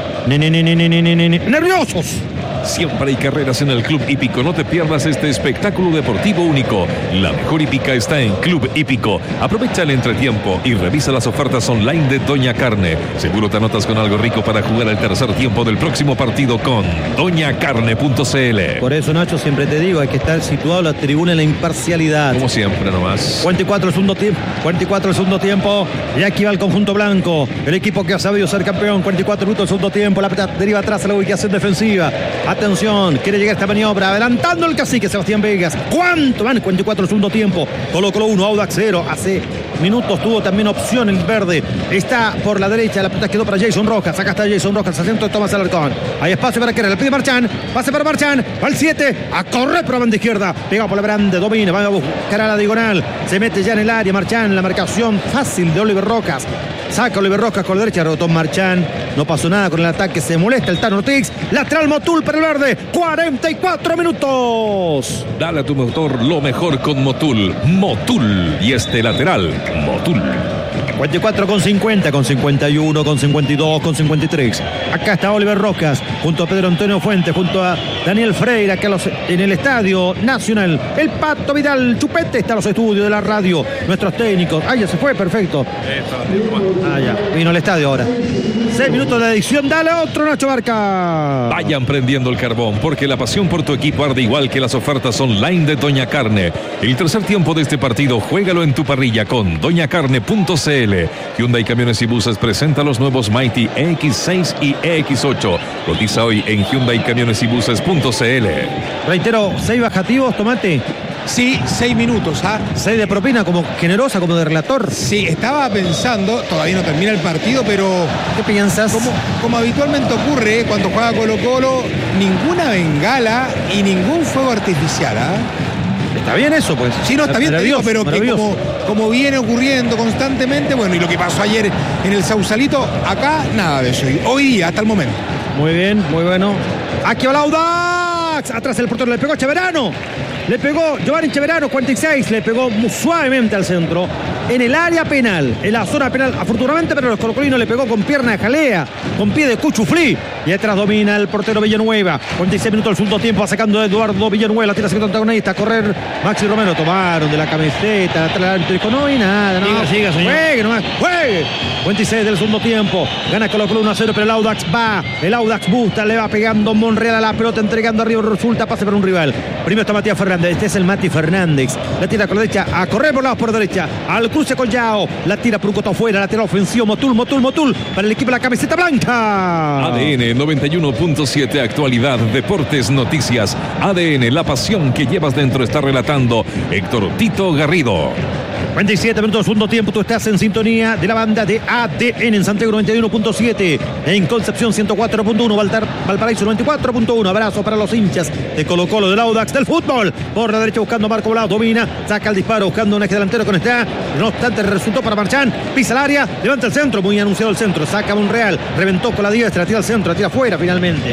nerviosos. Siempre hay carreras en el Club Hípico. No te pierdas este espectáculo deportivo único. La mejor hípica está en Club Hípico. Aprovecha el entretiempo y revisa las ofertas online de Doña Carne. Seguro te anotas con algo rico para jugar el tercer tiempo del próximo partido con doñacarne.cl. Por eso, Nacho, siempre te digo, hay que estar situado en la tribuna en la imparcialidad. Como siempre nomás. 44 el segundo tiempo. Y aquí va el conjunto blanco. El equipo que ha sabido ser campeón. 44 minutos el segundo tiempo. La pelota deriva atrás a la ubicación defensiva. Atención, quiere llegar esta maniobra, adelantando el Cacique Sebastián Vegas. ¿Cuánto van? 44 el segundo tiempo. Colo-Colo 1, Audax 0. Hace minutos tuvo también opción el verde. Está por la derecha, la pelota quedó para Jason Rojas. Acá está Jason Rojas, al centro de Tomás Alarcón. Hay espacio para querer, le pide Marchán. Pase para Marchán, va al 7, a correr por la banda izquierda. Pegado por la grande, domina, va a buscar a la diagonal. Se mete ya en el área, Marchán, la marcación fácil de Oliver Rojas. Saca Oliver Rojas con la derecha, rebotó Marchán. No pasó nada con el ataque, se molesta el Tano Ortiz. Lateral Motul para el verde. 44 minutos. Dale a tu motor lo mejor con Motul. Motul. Y este lateral, Motul. 44 con 50, con 51, con 52, con 53. Acá está Oliver Rojas, junto a Pedro Antonio Fuentes, junto a Daniel Freire, acá en el Estadio Nacional. El Pato Vidal Chupete está en los estudios de la radio. Nuestros técnicos. Ah, ya se fue, perfecto. Ya, vino al estadio ahora. 6 minutos de adición. Dale otro, Nacho Barca. Vayan prendiendo el carbón, porque la pasión por tu equipo arde igual que las ofertas online de Doña Carne. El tercer tiempo de este partido, juégalo en tu parrilla con doñacarne.cl. Hyundai Camiones y Buses presenta los nuevos Mighty EX6 y EX8. Cotiza hoy en hyundaicamionesybuses.cl. Reitero, 6 bajativos, Tomate. Sí, 6 minutos. 6 de propina, como generosa, como de relator. Sí, estaba pensando, todavía no termina el partido, pero ¿Qué piensas? como habitualmente ocurre cuando juega Colo-Colo, ninguna bengala y ningún fuego artificial. Está bien eso, pues. Sí, no, está bien, te digo, pero que como viene ocurriendo constantemente, bueno, y lo que pasó ayer en el Sausalito, acá nada de eso. Hoy día, hasta el momento. Muy bien, muy bueno. Aquí va Audax. Atrás el portero le pegó Cheverano. Le pegó Giovanni Cheverano, 46. Le pegó muy suavemente al centro. En el área penal, en la zona penal, afortunadamente, pero los colocolinos le pegó con pierna de jalea, con pie de cuchuflí. Y atrás domina el portero Villanueva. 46 minutos del segundo tiempo, sacando a Eduardo Villanueva. La tira segundo antagonista, a correr Maxi Romero. Tomaron de la camiseta, atrás dijo, no hay nada, no. Siga, señor. Juegue nomás, juegue. 26 del segundo tiempo. Gana Colo-Colo 1-0, pero el Audax va. El Audax busta, le va pegando Monreal a la pelota, entregando arriba, resulta pase para un rival. Primero está Matías Fernández, este es el Mati Fernández. La tira con la derecha, a correr por lados por derecha. Al cruce con Yao. La tira por un coto afuera, la tira ofensivo. Motul para el equipo de la camiseta blanca. ADN 91.7, actualidad, deportes, noticias. ADN, la pasión que llevas dentro, está relatando Héctor Tito Garrido. 27 minutos, segundo tiempo. Tú estás en sintonía de la banda de ADN en Santiago 91.7, en Concepción 104.1, Valparaíso 94.1. Abrazo para los hinchas de Colo-Colo, del Audax, del fútbol. Por la derecha buscando a Marco Volado, domina, saca el disparo, buscando un eje delantero con esta. No obstante, resultó para Marchán, pisa el área, levanta el centro, muy anunciado el centro, saca Monreal, reventó con la diestra, la tira al centro, la tira fuera finalmente.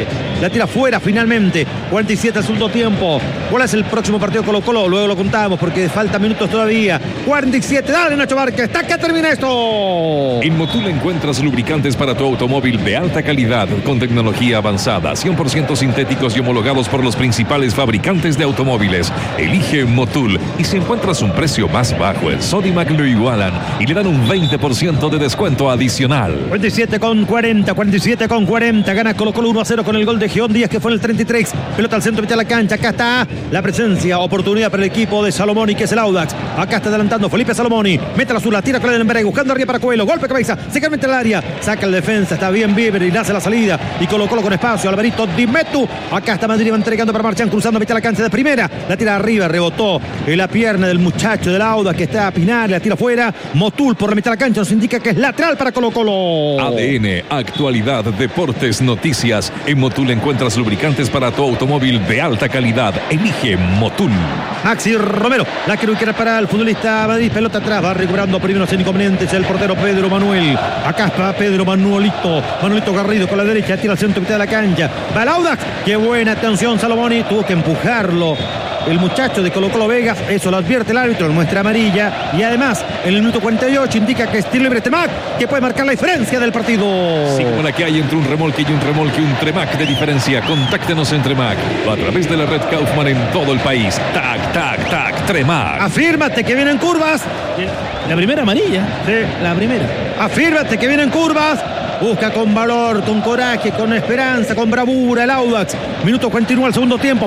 47 al segundo tiempo. ¿Cuál es el próximo partido Colo-Colo? Luego lo contamos porque faltan minutos todavía. 47, dale Nacho Márquez, hasta que termina esto. En Motul encuentras lubricantes para tu automóvil de alta calidad, con tecnología avanzada, 100% sintéticos y homologados por los principales fabricantes de automóviles. Elige Motul, y si encuentras un precio más bajo, el Sodimac lo igualan y le dan un 20% de descuento adicional. 47 con 40, gana Colo-Colo 1-0 con el gol de Geón Díaz, que fue en el 33. Pelota al centro, mete a la cancha. Acá está la presencia, oportunidad para el equipo de Salomoni, que es el Audax. Acá está adelantando Felipe Salomoni, mete la zurda, tira con el Embereg, buscando arriba para Coelho, golpe de cabeza, se cae al área, saca el defensa, está bien Bieber y nace la salida, y Colo-Colo con espacio, Alvarito Di Metu. Acá está Madrid, va entregando para Marchán, cruzando, mete a la cancha de primera, la tira arriba, rebotó en la pierna del muchacho del Audax, que está a Pinar, la tira fuera. Motul por la mitad de la cancha, nos indica que es lateral para Colo-Colo. ADN, actualidad, deportes, noticias. En Motul encuentras lubricantes para tu automóvil de alta calidad. Elige Motul. Maxi Romero, la que quiere para el futbolista Madrid, pelota atrás, va recuperando primeros inconvenientes el portero Pedro Manuel. Acá está Pedro Manuelito Garrido con la derecha, tira al centro, mitad de la cancha. Va el Audax, qué buena atención Salomoni, tuvo que empujarlo el muchacho de Colo-Colo Vegas, eso lo advierte el árbitro, lo muestra amarilla, y además en el minuto 48 indica que es tiro libre Tremac, que puede marcar la diferencia del partido. Sí, como la que hay entre un remolque y un Tremac de diferencia. Contáctenos en Tremac o a través de la red Kaufman en todo el país. Tac, Tremac. Afírmate que vienen curvas. La primera amarilla. Sí. La primera. Afírmate que vienen curvas. Busca con valor, con coraje, con esperanza, con bravura el Audax. Minuto continúa el segundo tiempo.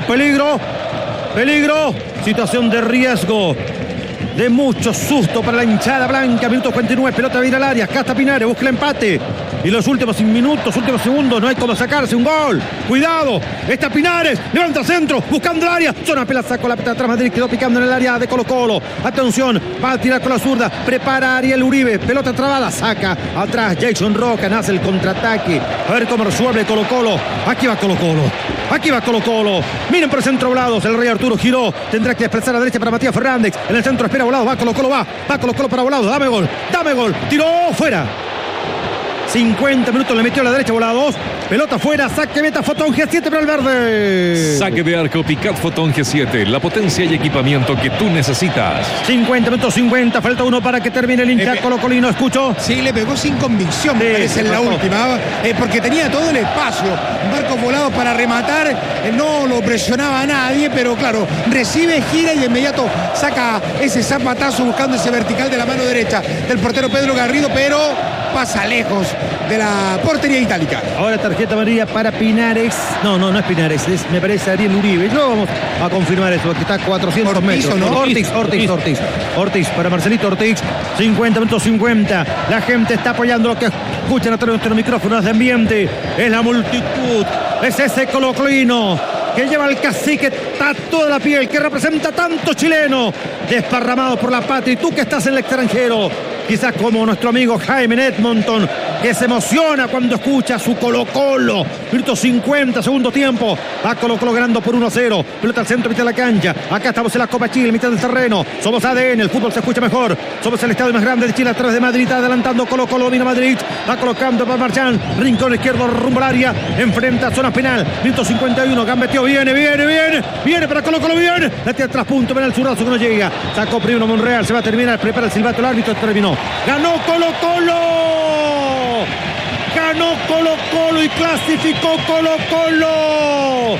Peligro, situación de riesgo, de mucho susto para la hinchada blanca. Minuto 49, pelota viene al área. Acá está Pinares, busca el empate. Y los últimos minutos, últimos segundos, no hay como sacarse un gol. Cuidado, está Pinares, levanta el centro, buscando el área. Zona pela, sacó la pelota atrás, Madrid quedó picando en el área de Colo-Colo. Atención, va a tirar con la zurda, prepara Ariel Uribe, pelota trabada, saca atrás Jason Roca, nace el contraataque. A ver cómo resuelve Colo-Colo. Aquí va Colo-Colo. Miren por el centro Volados, el Rey Arturo giró, tendrá que desplazar a la derecha para Matías Fernández. En el centro espera Volados, va Colo-Colo para Volados, dame gol, tiró fuera. 50 minutos le metió a la derecha Volados. Pelota fuera, saque meta Fotón G7 para el verde. Saque de arco Picat Fotón G7, la potencia y equipamiento que tú necesitas. 50 minutos 50, falta uno para que termine el hincha colocolino, escucho. Sí, le pegó sin convicción, me parece, en la última, porque tenía todo el espacio. Marcos Volados para rematar, no lo presionaba a nadie, pero claro, recibe, gira y de inmediato saca ese zapatazo buscando ese vertical de la mano derecha del portero Pedro Garrido, pero pasa lejos de la portería itálica. Ahora tarjeta amarilla para Pinares. No es Pinares, me parece Ariel Uribe. Luego vamos a confirmar eso, que está a 400 Ortiz, metros. ¿no? Ortiz para Marcelito Ortiz. 50 minutos 50. La gente está apoyando lo que escuchan a través de nuestros micrófonos de ambiente. Es la multitud. Es ese colocolino que lleva el cacique tatuado de la piel, que representa tanto chileno desparramados por la patria. Y tú que estás en el extranjero, quizás como nuestro amigo Jaime Edmonton, que se emociona cuando escucha su Colo-Colo. Minuto 50, segundo tiempo. Va Colo-Colo ganando por 1-0. Pelota al centro, mitad de la cancha. Acá estamos en la Copa Chile, mitad del terreno. Somos ADN, el fútbol se escucha mejor. Somos el estadio más grande de Chile, atrás de Madrid. Está adelantando Colo-Colo, domina Madrid. Va colocando para Marchán. Rincón izquierdo, rumbo al área. Enfrenta zona penal. Minuto 51. Gambeteó, viene para Colo-Colo, viene. La tira tras punto, penal zurdazo que no llega. Sacó primero Monreal, se va a terminar. Prepara el silbato, el árbitro terminó. Ganó Colo-Colo. Ganó Colo-Colo y clasificó Colo-Colo.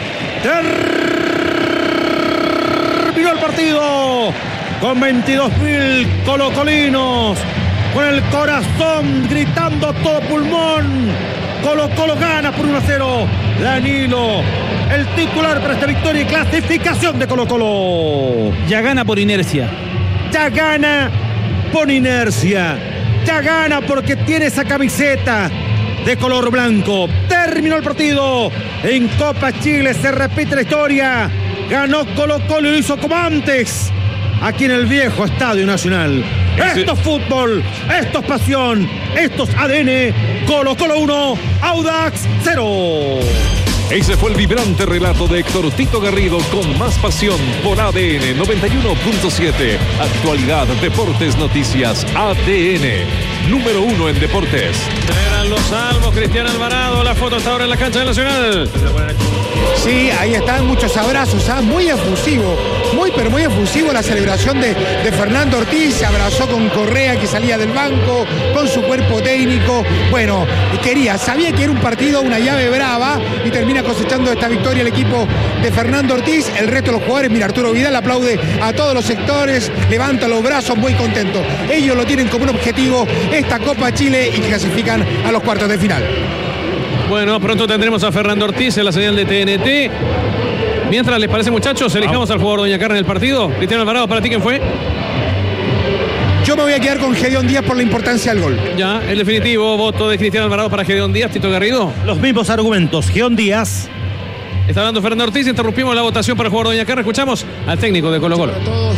Terminó el partido con 22.000 colocolinos, con el corazón gritando a todo pulmón. Colo-Colo gana por 1-0. Danilo, el titular para esta victoria y clasificación de Colo-Colo. Ya gana por inercia. Ya gana por inercia. Ya gana porque tiene esa camiseta de color blanco. Terminó el partido. En Copa Chile se repite la historia. Ganó Colo-Colo y lo hizo como antes, aquí en el viejo Estadio Nacional. Esto es fútbol, esto es pasión, esto es ADN. Colo-Colo 1, Audax 0. Ese fue el vibrante relato de Héctor Tito Garrido con más pasión por ADN 91.7. Actualidad, deportes, noticias. ADN, número 1 en deportes. Celebran los salvos, Cristian Alvarado. La foto está ahora en la cancha del Nacional. Sí, ahí están muchos abrazos, muy efusivo, muy efusivo la celebración de Fernando Ortiz. Se abrazó con Correa, que salía del banco, con su cuerpo técnico. Bueno, sabía que era un partido, una llave brava, y termina cosechando esta victoria el equipo de Fernando Ortiz. El resto de los jugadores, mira, Arturo Vidal aplaude a todos los sectores, levanta los brazos muy contento. Ellos lo tienen como un objetivo, esta Copa Chile, y clasifican a los cuartos de final. Bueno, pronto tendremos a Fernando Ortiz en la señal de TNT. Mientras, ¿les parece, muchachos? Elijamos al jugador Doña Carne en el partido. Cristian Alvarado, ¿para ti quién fue? Yo me voy a quedar con Gedeón Díaz por la importancia del gol. Ya, el definitivo voto de Cristian Alvarado para Gedeón Díaz. Tito Garrido. Los mismos argumentos. Gedeón Díaz. Está hablando Fernando Ortiz. Interrumpimos la votación para el jugador Doña Carne. Escuchamos al técnico de Colo-Colo.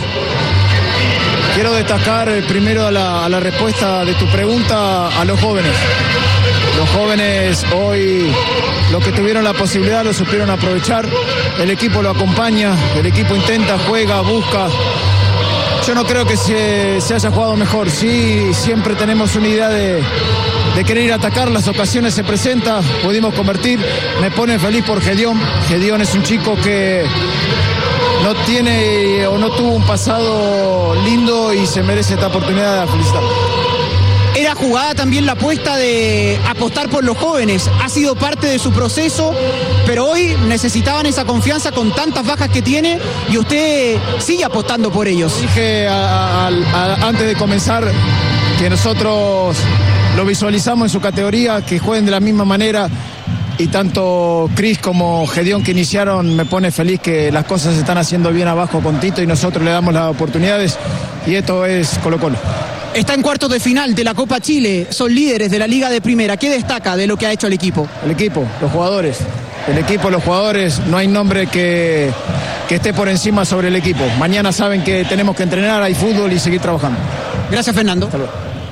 Quiero destacar primero a la respuesta de tu pregunta a los jóvenes. Los jóvenes hoy, los que tuvieron la posibilidad, lo supieron aprovechar. El equipo lo acompaña, el equipo intenta, juega, busca. Yo no creo que se haya jugado mejor. Sí, siempre tenemos una idea de querer ir a atacar. Las ocasiones se presentan, pudimos convertir. Me pone feliz por Gedeón. Gedeón es un chico que no tiene o no tuvo un pasado lindo y se merece esta oportunidad de felicitar. Era jugada también la apuesta de apostar por los jóvenes. Ha sido parte de su proceso, pero hoy necesitaban esa confianza con tantas bajas que tiene y usted sigue apostando por ellos. Dije antes de comenzar que nosotros lo visualizamos en su categoría, que jueguen de la misma manera. Y tanto Cris como Gedeón, que iniciaron, me pone feliz que las cosas se están haciendo bien abajo con Tito y nosotros le damos las oportunidades, y esto es Colo-Colo. Está en cuartos de final de la Copa Chile, son líderes de la Liga de Primera. ¿Qué destaca de lo que ha hecho el equipo? El equipo, los jugadores. El equipo, los jugadores, no hay nombre que esté por encima sobre el equipo. Mañana saben que tenemos que entrenar, hay fútbol y seguir trabajando. Gracias, Fernando. Hasta luego.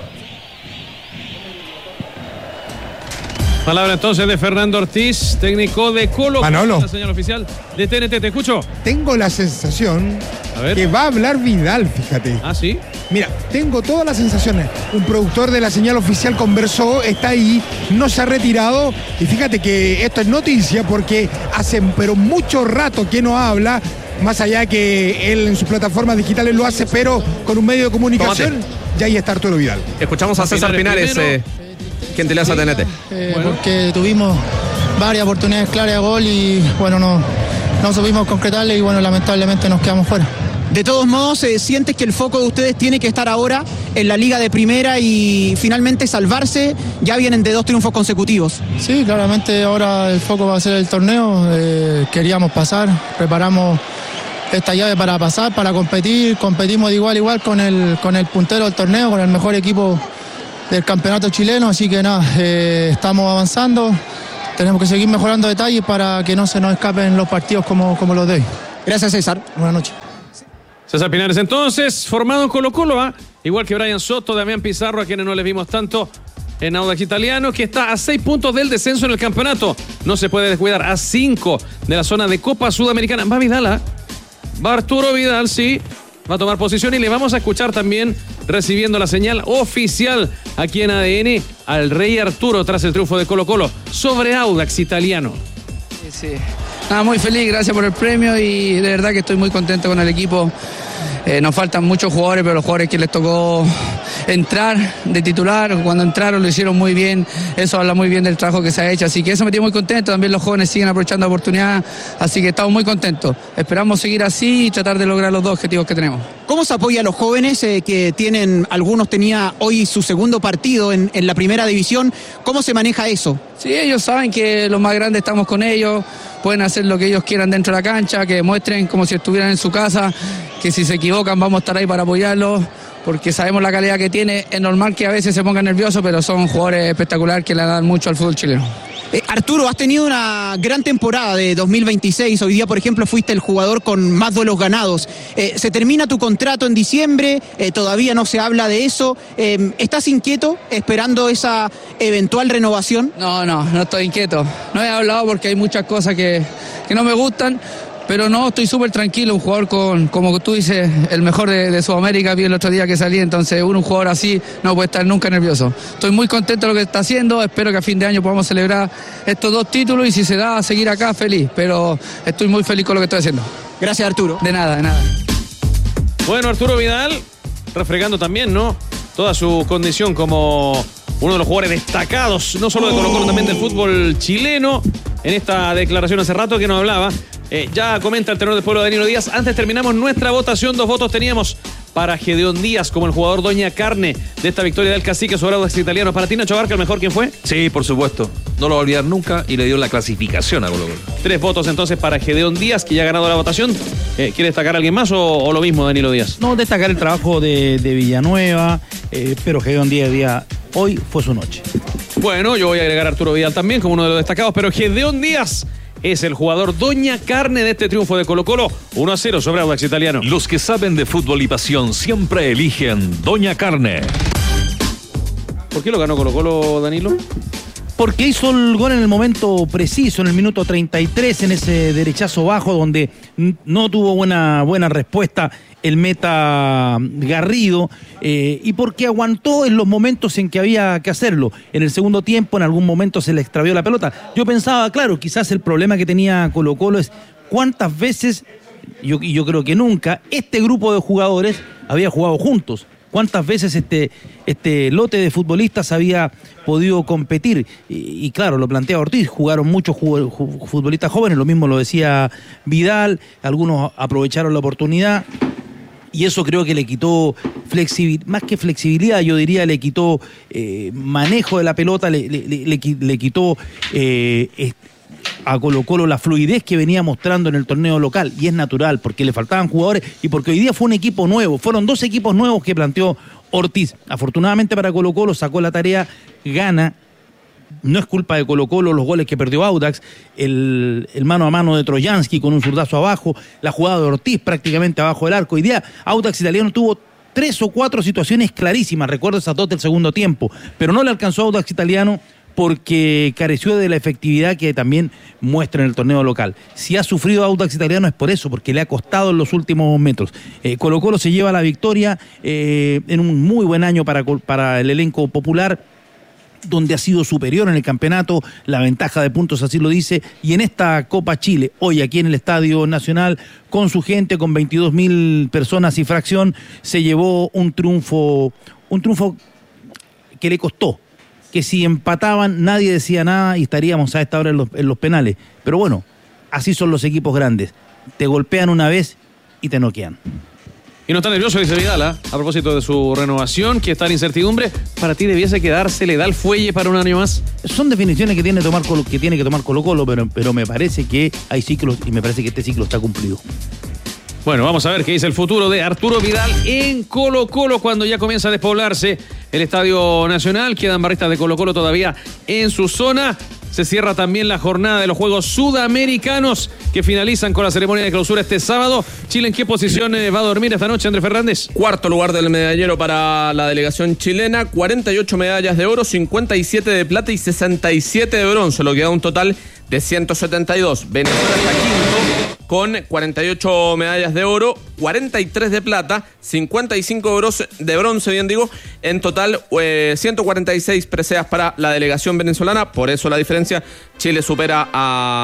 Palabra entonces de Fernando Ortiz, técnico de Colo. Manolo. La señal oficial de TNT, te escucho. Tengo la sensación A ver. que va a hablar Vidal, fíjate. Ah, ¿sí? Mira, tengo todas las sensaciones. Un productor de la señal oficial conversó, está ahí, no se ha retirado. Y fíjate que esto es noticia porque hace pero mucho rato que no habla. Más allá que él en sus plataformas digitales lo hace, pero con un medio de comunicación. Y ahí está Arturo Vidal. Escuchamos a César Pinares, quien te le hace a TNT. Porque tuvimos varias oportunidades claras de gol y bueno, no supimos concretarle y bueno, lamentablemente nos quedamos fuera. De todos modos, ¿sientes que el foco de ustedes tiene que estar ahora en la Liga de Primera y finalmente salvarse? Ya vienen de 2 triunfos consecutivos. Sí, claramente ahora el foco va a ser el torneo. Queríamos pasar, preparamos esta llave para pasar, para competir. Competimos de igual a igual con el puntero del torneo, con el mejor equipo del campeonato chileno. Así que nada, estamos avanzando. Tenemos que seguir mejorando detalles para que no se nos escapen los partidos como los de hoy. Gracias, César. Buenas noches. César Pinares entonces, formado en Colo-Colo, igual que Brian Soto, Damián Pizarro, a quienes no les vimos tanto en Audax Italiano, que está a 6 puntos del descenso en el campeonato. No se puede descuidar, a 5 de la zona de Copa Sudamericana. Va Vidal, va Arturo Vidal, sí, va a tomar posición y le vamos a escuchar también recibiendo la señal oficial aquí en ADN al Rey Arturo tras el triunfo de Colo-Colo sobre Audax Italiano. Sí. Nada, muy feliz, gracias por el premio y de verdad que estoy muy contento con el equipo. Nos faltan muchos jugadores, pero los jugadores que les tocó entrar de titular, cuando entraron lo hicieron muy bien, eso habla muy bien del trabajo que se ha hecho, así que eso me tiene muy contento. También los jóvenes siguen aprovechando la oportunidad, así que estamos muy contentos. Esperamos seguir así y tratar de lograr los 2 objetivos que tenemos. ¿Cómo se apoya a los jóvenes que tienen, algunos tenía hoy su segundo partido en la primera división? ¿Cómo se maneja eso? Sí, ellos saben que los más grandes estamos con ellos, pueden hacer lo que ellos quieran dentro de la cancha, que muestren como si estuvieran en su casa, que si se equivocan vamos a estar ahí para apoyarlos, porque sabemos la calidad que tiene. Es normal que a veces se pongan nerviosos, pero son jugadores espectaculares que le dan mucho al fútbol chileno. Arturo, has tenido una gran temporada de 2026. Hoy día, por ejemplo, fuiste el jugador con más duelos ganados. Se termina tu contrato en diciembre, todavía no se habla de eso. ¿Estás inquieto esperando esa eventual renovación? No estoy inquieto. No he hablado porque hay muchas cosas que no me gustan. Pero no, estoy súper tranquilo, un jugador como tú dices, el mejor de Sudamérica, vi el otro día que salí, entonces un jugador así no puede estar nunca nervioso. Estoy muy contento de lo que está haciendo, espero que a fin de año podamos celebrar estos 2 títulos y si se da, seguir acá feliz, pero estoy muy feliz con lo que estoy haciendo. Gracias, Arturo. De nada. Bueno, Arturo Vidal, refregando también, ¿no?, toda su condición como uno de los jugadores destacados, no solo de Colo-Colo, también del fútbol chileno. En esta declaración hace rato que nos hablaba, ya comenta el tenor del pueblo Danilo Díaz. Antes terminamos nuestra votación, 2 votos teníamos para Gedeón Díaz como el jugador Doña Carne de esta victoria del Cacique sobre Audax Italiano. Para ti, Nacho Barca, ¿el mejor quién fue? Sí, por supuesto. No lo va a olvidar nunca y le dio la clasificación a Colo-Colo. 3 votos entonces para Gedeón Díaz, que ya ha ganado la votación. ¿Quiere destacar a alguien más o lo mismo, Danilo Díaz? No, destacar el trabajo de Villanueva, pero Gedeón Díaz hoy fue su noche. Bueno, yo voy a agregar a Arturo Vidal también como uno de los destacados, pero Gedeón Díaz es el jugador Doña Carne de este triunfo de Colo-Colo, 1-0 sobre Audax Italiano. Los que saben de fútbol y pasión siempre eligen Doña Carne. ¿Por qué lo ganó Colo-Colo, Danilo? Porque hizo el gol en el momento preciso, en el minuto 33, en ese derechazo bajo donde no tuvo buena respuesta el meta Garrido, y porque aguantó en los momentos en que había que hacerlo. En el segundo tiempo, en algún momento se le extravió la pelota. Yo pensaba, claro, quizás el problema que tenía Colo-Colo es cuántas veces, yo creo que nunca, este grupo de jugadores había jugado juntos. ¿Cuántas veces este lote de futbolistas había podido competir? Y claro, lo plantea Ortiz, jugaron muchos futbolistas jóvenes, lo mismo lo decía Vidal, algunos aprovecharon la oportunidad y eso creo que le quitó flexibilidad, más que flexibilidad, yo diría le quitó manejo de la pelota, le quitó a Colo-Colo la fluidez que venía mostrando en el torneo local, y es natural porque le faltaban jugadores y porque hoy día fue un equipo nuevo, fueron 2 equipos nuevos que planteó Ortiz. Afortunadamente para Colo-Colo sacó la tarea, gana. No es culpa de Colo-Colo los goles que perdió Audax, el mano a mano de Trojansky con un zurdazo abajo, la jugada de Ortiz prácticamente abajo del arco. Hoy día Audax Italiano tuvo 3 o 4 situaciones clarísimas, recuerdo esas 2 del segundo tiempo, pero no le alcanzó a Audax Italiano porque careció de la efectividad que también muestra en el torneo local. Si ha sufrido Audax Italiano es por eso, porque le ha costado en los últimos metros. Colo-Colo se lleva la victoria en un muy buen año para el elenco popular, donde ha sido superior en el campeonato, la ventaja de puntos así lo dice, y en esta Copa Chile, hoy aquí en el Estadio Nacional, con su gente, con 22.000 personas y fracción, se llevó un triunfo que le costó, que si empataban nadie decía nada y estaríamos a esta hora en los penales. Pero bueno, Así son los equipos grandes. Te golpean una vez y te noquean. Y no está nervioso, dice Vidal, a propósito de su renovación, que está en incertidumbre. ¿Para ti debiese quedarse? ¿Le da el fuelle para un año más? Son definiciones que tiene que tomar Colo-Colo, pero me parece que hay ciclos y me parece que este ciclo está cumplido. Bueno, vamos a ver qué dice el futuro de Arturo Vidal en Colo-Colo cuando ya comienza a despoblarse el Estadio Nacional. Quedan barristas de Colo-Colo todavía en su zona. Se cierra también la jornada de los Juegos Sudamericanos que finalizan con la ceremonia de clausura este sábado. Chile, ¿en qué posición va a dormir esta noche, Andrés Fernández? Cuarto lugar del medallero para la delegación chilena. 48 medallas de oro, 57 de plata y 67 de bronce, lo que da un total de 172. Venezuela está quinto con 48 medallas de oro, 43 de plata, 55 de bronce, bien digo. En total, 146 preseas para la delegación venezolana. Por eso la diferencia, Chile supera a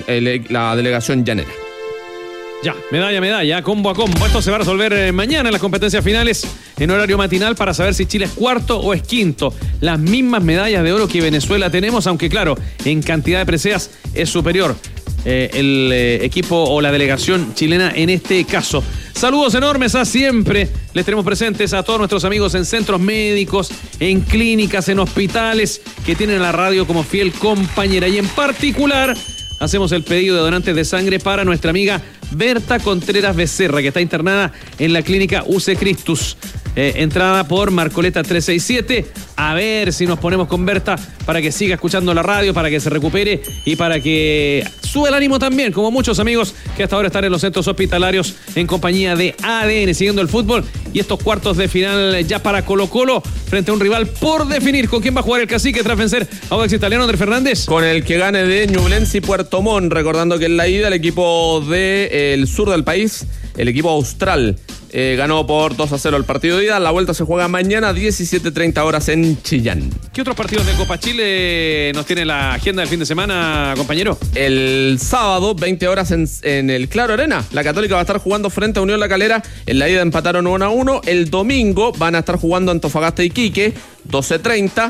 la delegación llanera. Ya, medalla, combo a combo. Esto se va a resolver mañana en las competencias finales en horario matinal para saber si Chile es cuarto o es quinto. Las mismas medallas de oro que Venezuela tenemos, aunque claro, en cantidad de preseas es superior el equipo o la delegación chilena en este caso. Saludos enormes a siempre. Les tenemos presentes a todos nuestros amigos en centros médicos, en clínicas, en hospitales, que tienen a la radio como fiel compañera. Y en particular, hacemos el pedido de donantes de sangre para nuestra amiga Berta Contreras Becerra, que está internada en la clínica UC Christus. Entrada por Marcoleta 367. A ver si nos ponemos con Berta para que siga escuchando la radio, para que se recupere y para que sube el ánimo también, como muchos amigos que hasta ahora están en los centros hospitalarios en compañía de ADN, siguiendo el fútbol y estos cuartos de final ya para Colo-Colo frente a un rival por definir. ¿Con quién va a jugar el Cacique tras vencer a Audax Italiano, Andrés Fernández? Con el que gane de Ñublense y Puerto Montt, recordando que en la ida el equipo del sur del país, el equipo austral, ganó por 2-0 el partido de ida. La vuelta se juega mañana 17:30 horas en Chillán. ¿Qué otros partidos de Copa Chile nos tiene la agenda del fin de semana, compañero? El sábado, 20 horas en el Claro Arena. La Católica va a estar jugando frente a Unión La Calera. En la ida empataron 1-1. El domingo van a estar jugando Antofagasta y Iquique. 12:30,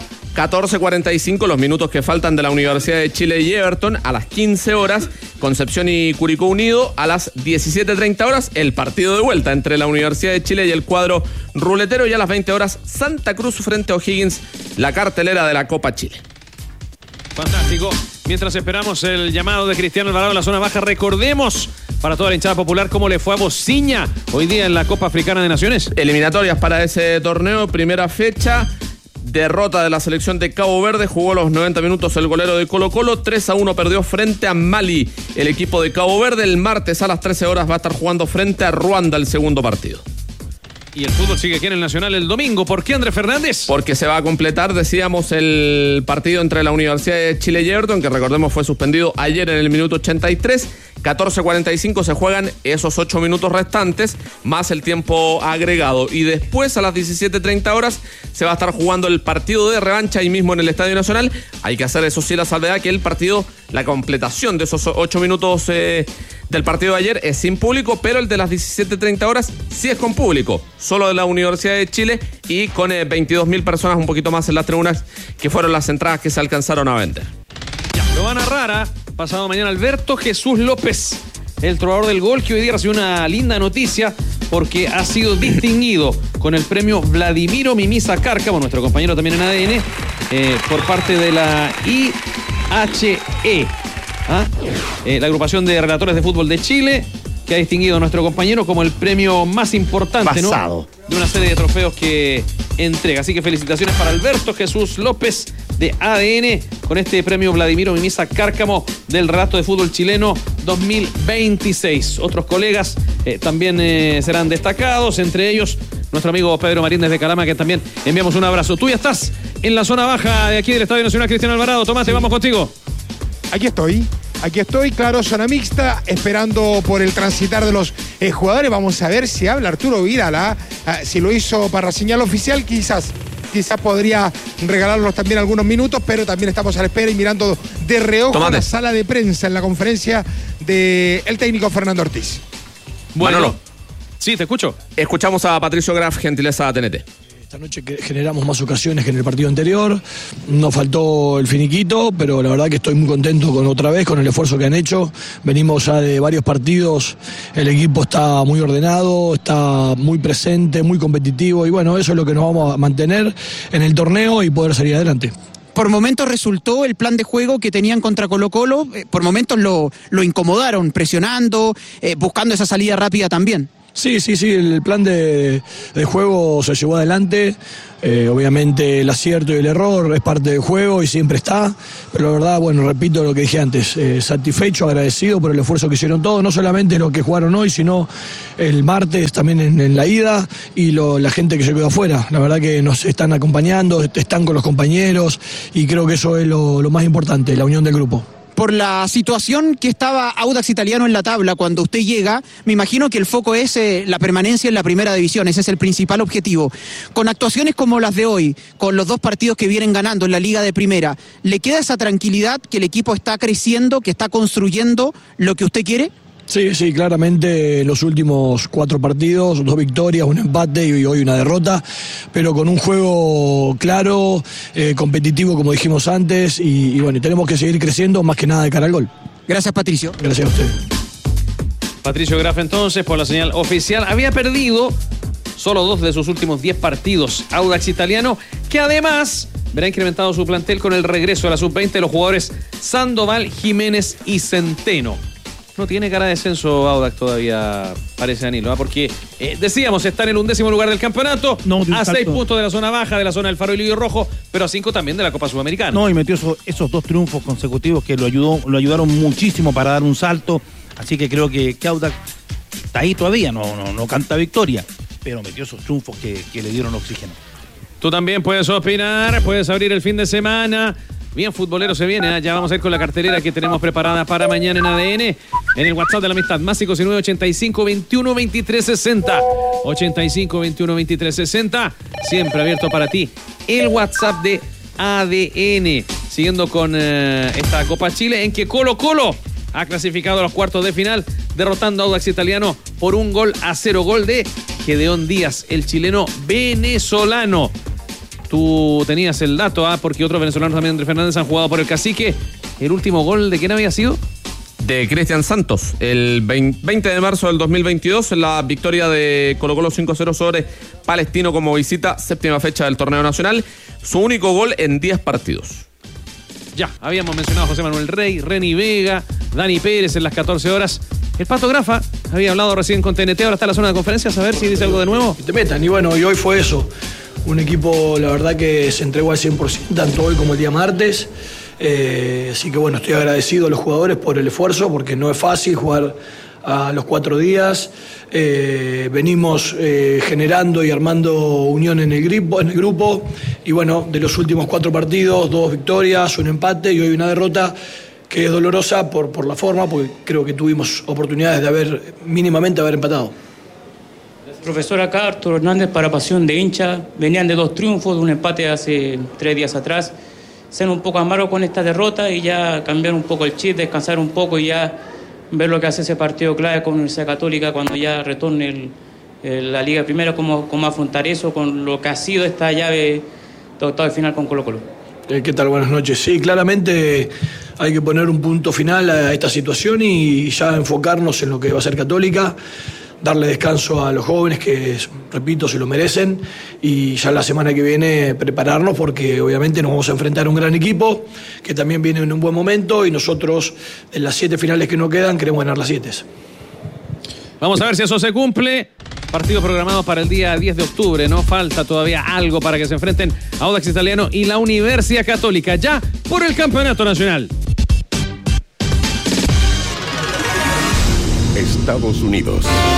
14:45, los minutos que faltan de la Universidad de Chile y Everton. A las 15 horas, Concepción y Curicó Unido. A las 17:30 horas, el partido de vuelta entre la Universidad de Chile y el cuadro ruletero. Y a las 20 horas, Santa Cruz frente a O'Higgins, la cartelera de la Copa Chile. Fantástico. Mientras esperamos el llamado de Cristiano Alvarado en la zona baja, recordemos para toda la hinchada popular cómo le fue a Bociña hoy día en la Copa Africana de Naciones. Eliminatorias para ese torneo, primera fecha. Derrota de la selección de Cabo Verde, jugó los 90 minutos el golero de Colo-Colo, 3-1 perdió frente a Mali el equipo de Cabo Verde. El martes a las 13 horas va a estar jugando frente a Ruanda el segundo partido. Y el fútbol sigue aquí en el Nacional el domingo. ¿Por qué, Andrés Fernández? Porque se va a completar, decíamos, el partido entre la Universidad de Chile y Everton, que recordemos fue suspendido ayer en el minuto 83. 14:45 se juegan esos 8 minutos restantes, más el tiempo agregado. Y después, a las 17:30 horas, se va a estar jugando el partido de revancha ahí mismo en el Estadio Nacional. Hay que hacer, eso sí, la salvedad que el partido, la completación de esos 8 minutos del partido de ayer es sin público, pero el de las 17:30 horas sí es con público, solo de la Universidad de Chile y con 22.000 personas, un poquito más en las tribunas, que fueron las entradas que se alcanzaron a vender. Ya, lo van a narrar pasado mañana Alberto Jesús López, el trovador del gol, que hoy día recibió una linda noticia porque ha sido distinguido con el premio Vladimiro Mimisa Cárcamo, nuestro compañero también en ADN, por parte de la IHE. La agrupación de relatores de fútbol de Chile, que ha distinguido a nuestro compañero como el premio más importante, ¿no?, de una serie de trofeos que entrega. Así que felicitaciones para Alberto Jesús López de ADN con este premio Vladimiro Mimisa Cárcamo del relato de fútbol chileno 2026. Otros colegas también serán destacados, entre ellos nuestro amigo Pedro Marín desde Calama, que también enviamos un abrazo. Tú ya estás en la zona baja de aquí del Estadio Nacional Cristiano Alvarado. Tomás, vamos contigo. Aquí estoy, claro, zona mixta, esperando por el transitar de los jugadores. Vamos a ver si habla Arturo Vidal, si lo hizo para señal oficial, quizás podría regalarlos también algunos minutos, pero también estamos a la espera y mirando de reojo la sala de prensa en la conferencia del técnico Fernando Ortiz. Bueno, sí, te escucho. Escuchamos a Patricio Graf, gentileza de TNT. Esta noche generamos más ocasiones que en el partido anterior, nos faltó el finiquito, pero la verdad que estoy muy contento con el esfuerzo que han hecho. Venimos ya de varios partidos, el equipo está muy ordenado, está muy presente, muy competitivo y bueno, eso es lo que nos vamos a mantener en el torneo y poder salir adelante. Por momentos resultó el plan de juego que tenían contra Colo-Colo, por momentos lo incomodaron, presionando, buscando esa salida rápida también. Sí, el plan de juego se llevó adelante, obviamente el acierto y el error es parte del juego y siempre está, pero la verdad, bueno, repito lo que dije antes, satisfecho, agradecido por el esfuerzo que hicieron todos, no solamente los que jugaron hoy, sino el martes también en la ida y la gente que se quedó afuera, la verdad que nos están acompañando, están con los compañeros y creo que eso es lo más importante, la unión del grupo. Por la situación que estaba Audax Italiano en la tabla cuando usted llega, me imagino que el foco es la permanencia en la primera división, ese es el principal objetivo. Con actuaciones como las de hoy, con los 2 partidos que vienen ganando en la Liga de Primera, ¿le queda esa tranquilidad que el equipo está creciendo, que está construyendo lo que usted quiere? Sí, claramente los últimos 4 partidos, 2 victorias, un empate y hoy una derrota, pero con un juego claro, competitivo como dijimos antes y bueno, tenemos que seguir creciendo más que nada de cara al gol. Gracias, Patricio. Gracias a usted. Patricio Graf entonces por la señal oficial. Había perdido solo 2 de sus últimos 10 partidos Audax Italiano, que además verá incrementado su plantel con el regreso a la sub-20 de los jugadores Sandoval, Jiménez y Centeno. No tiene cara de descenso Audax todavía, parece, Danilo, porque decíamos, está en el 11º lugar del campeonato, a 6 puntos de la zona baja, de la zona del Faro y Lidio Rojo, pero a 5 también de la Copa Sudamericana. No, y metió esos 2 triunfos consecutivos que lo ayudaron muchísimo para dar un salto, así que creo que Audax está ahí todavía, no canta victoria, pero metió esos triunfos que le dieron oxígeno. Tú también puedes opinar, puedes abrir el fin de semana. Bien futbolero se viene, ya vamos a ir con la cartelera que tenemos preparada para mañana en ADN, en el WhatsApp de la amistad, más 569-85-21-23-60, 85-21-23-60, siempre abierto para ti, el WhatsApp de ADN, siguiendo con esta Copa Chile, en que Colo-Colo ha clasificado a los cuartos de final, derrotando a Audax Italiano por 1-0, gol de Gedeón Díaz, el chileno venezolano. Tú tenías el dato, porque otros venezolanos también, Andrés Fernández, han jugado por el Cacique. ¿El último gol de quién había sido? De Cristian Santos, el 20 de marzo del 2022, en la victoria de Colo-Colo 5-0 sobre Palestino como visita, 7ª fecha del torneo nacional. Su único gol en 10 partidos. Ya, habíamos mencionado a José Manuel Rey, Reni Vega, Dani Pérez en las 14 horas. El Pato Grafa había hablado recién con TNT, ahora está en la zona de conferencias, a ver si dice algo de nuevo. Te metan, y bueno, y hoy fue eso. Un equipo, la verdad, que se entregó al 100%, tanto hoy como el día martes. Así que bueno, estoy agradecido a los jugadores por el esfuerzo, porque no es fácil jugar a los 4 días. Venimos generando y armando unión en el grupo. Y bueno, de los últimos 4 partidos, 2 victorias, un empate y hoy una derrota que es dolorosa por la forma, porque creo que tuvimos oportunidades de mínimamente haber empatado. Profesor, acá Arturo Hernández para Pasión de Hincha. Venían de 2 triunfos, de un empate hace 3 días atrás. Ser un poco amargo con esta derrota y ya cambiar un poco el chip, descansar un poco y ya ver lo que hace ese partido clave con la Universidad Católica cuando ya retorne la Liga Primera, cómo afrontar eso con lo que ha sido esta llave de octavo de final con Colo-Colo. ¿Qué tal? Buenas noches. Sí, claramente hay que poner un punto final a esta situación y ya enfocarnos en lo que va a ser Católica. Darle descanso a los jóvenes que, repito, se lo merecen y ya la semana que viene prepararnos porque obviamente nos vamos a enfrentar a un gran equipo que también viene en un buen momento y nosotros en las 7 finales que nos quedan queremos ganar las 7. Vamos a ver si eso se cumple. Partido programado para el día 10 de octubre, ¿no? Falta todavía algo para que se enfrenten a Audax Italiano y la Universidad Católica ya por el Campeonato Nacional. Estados Unidos.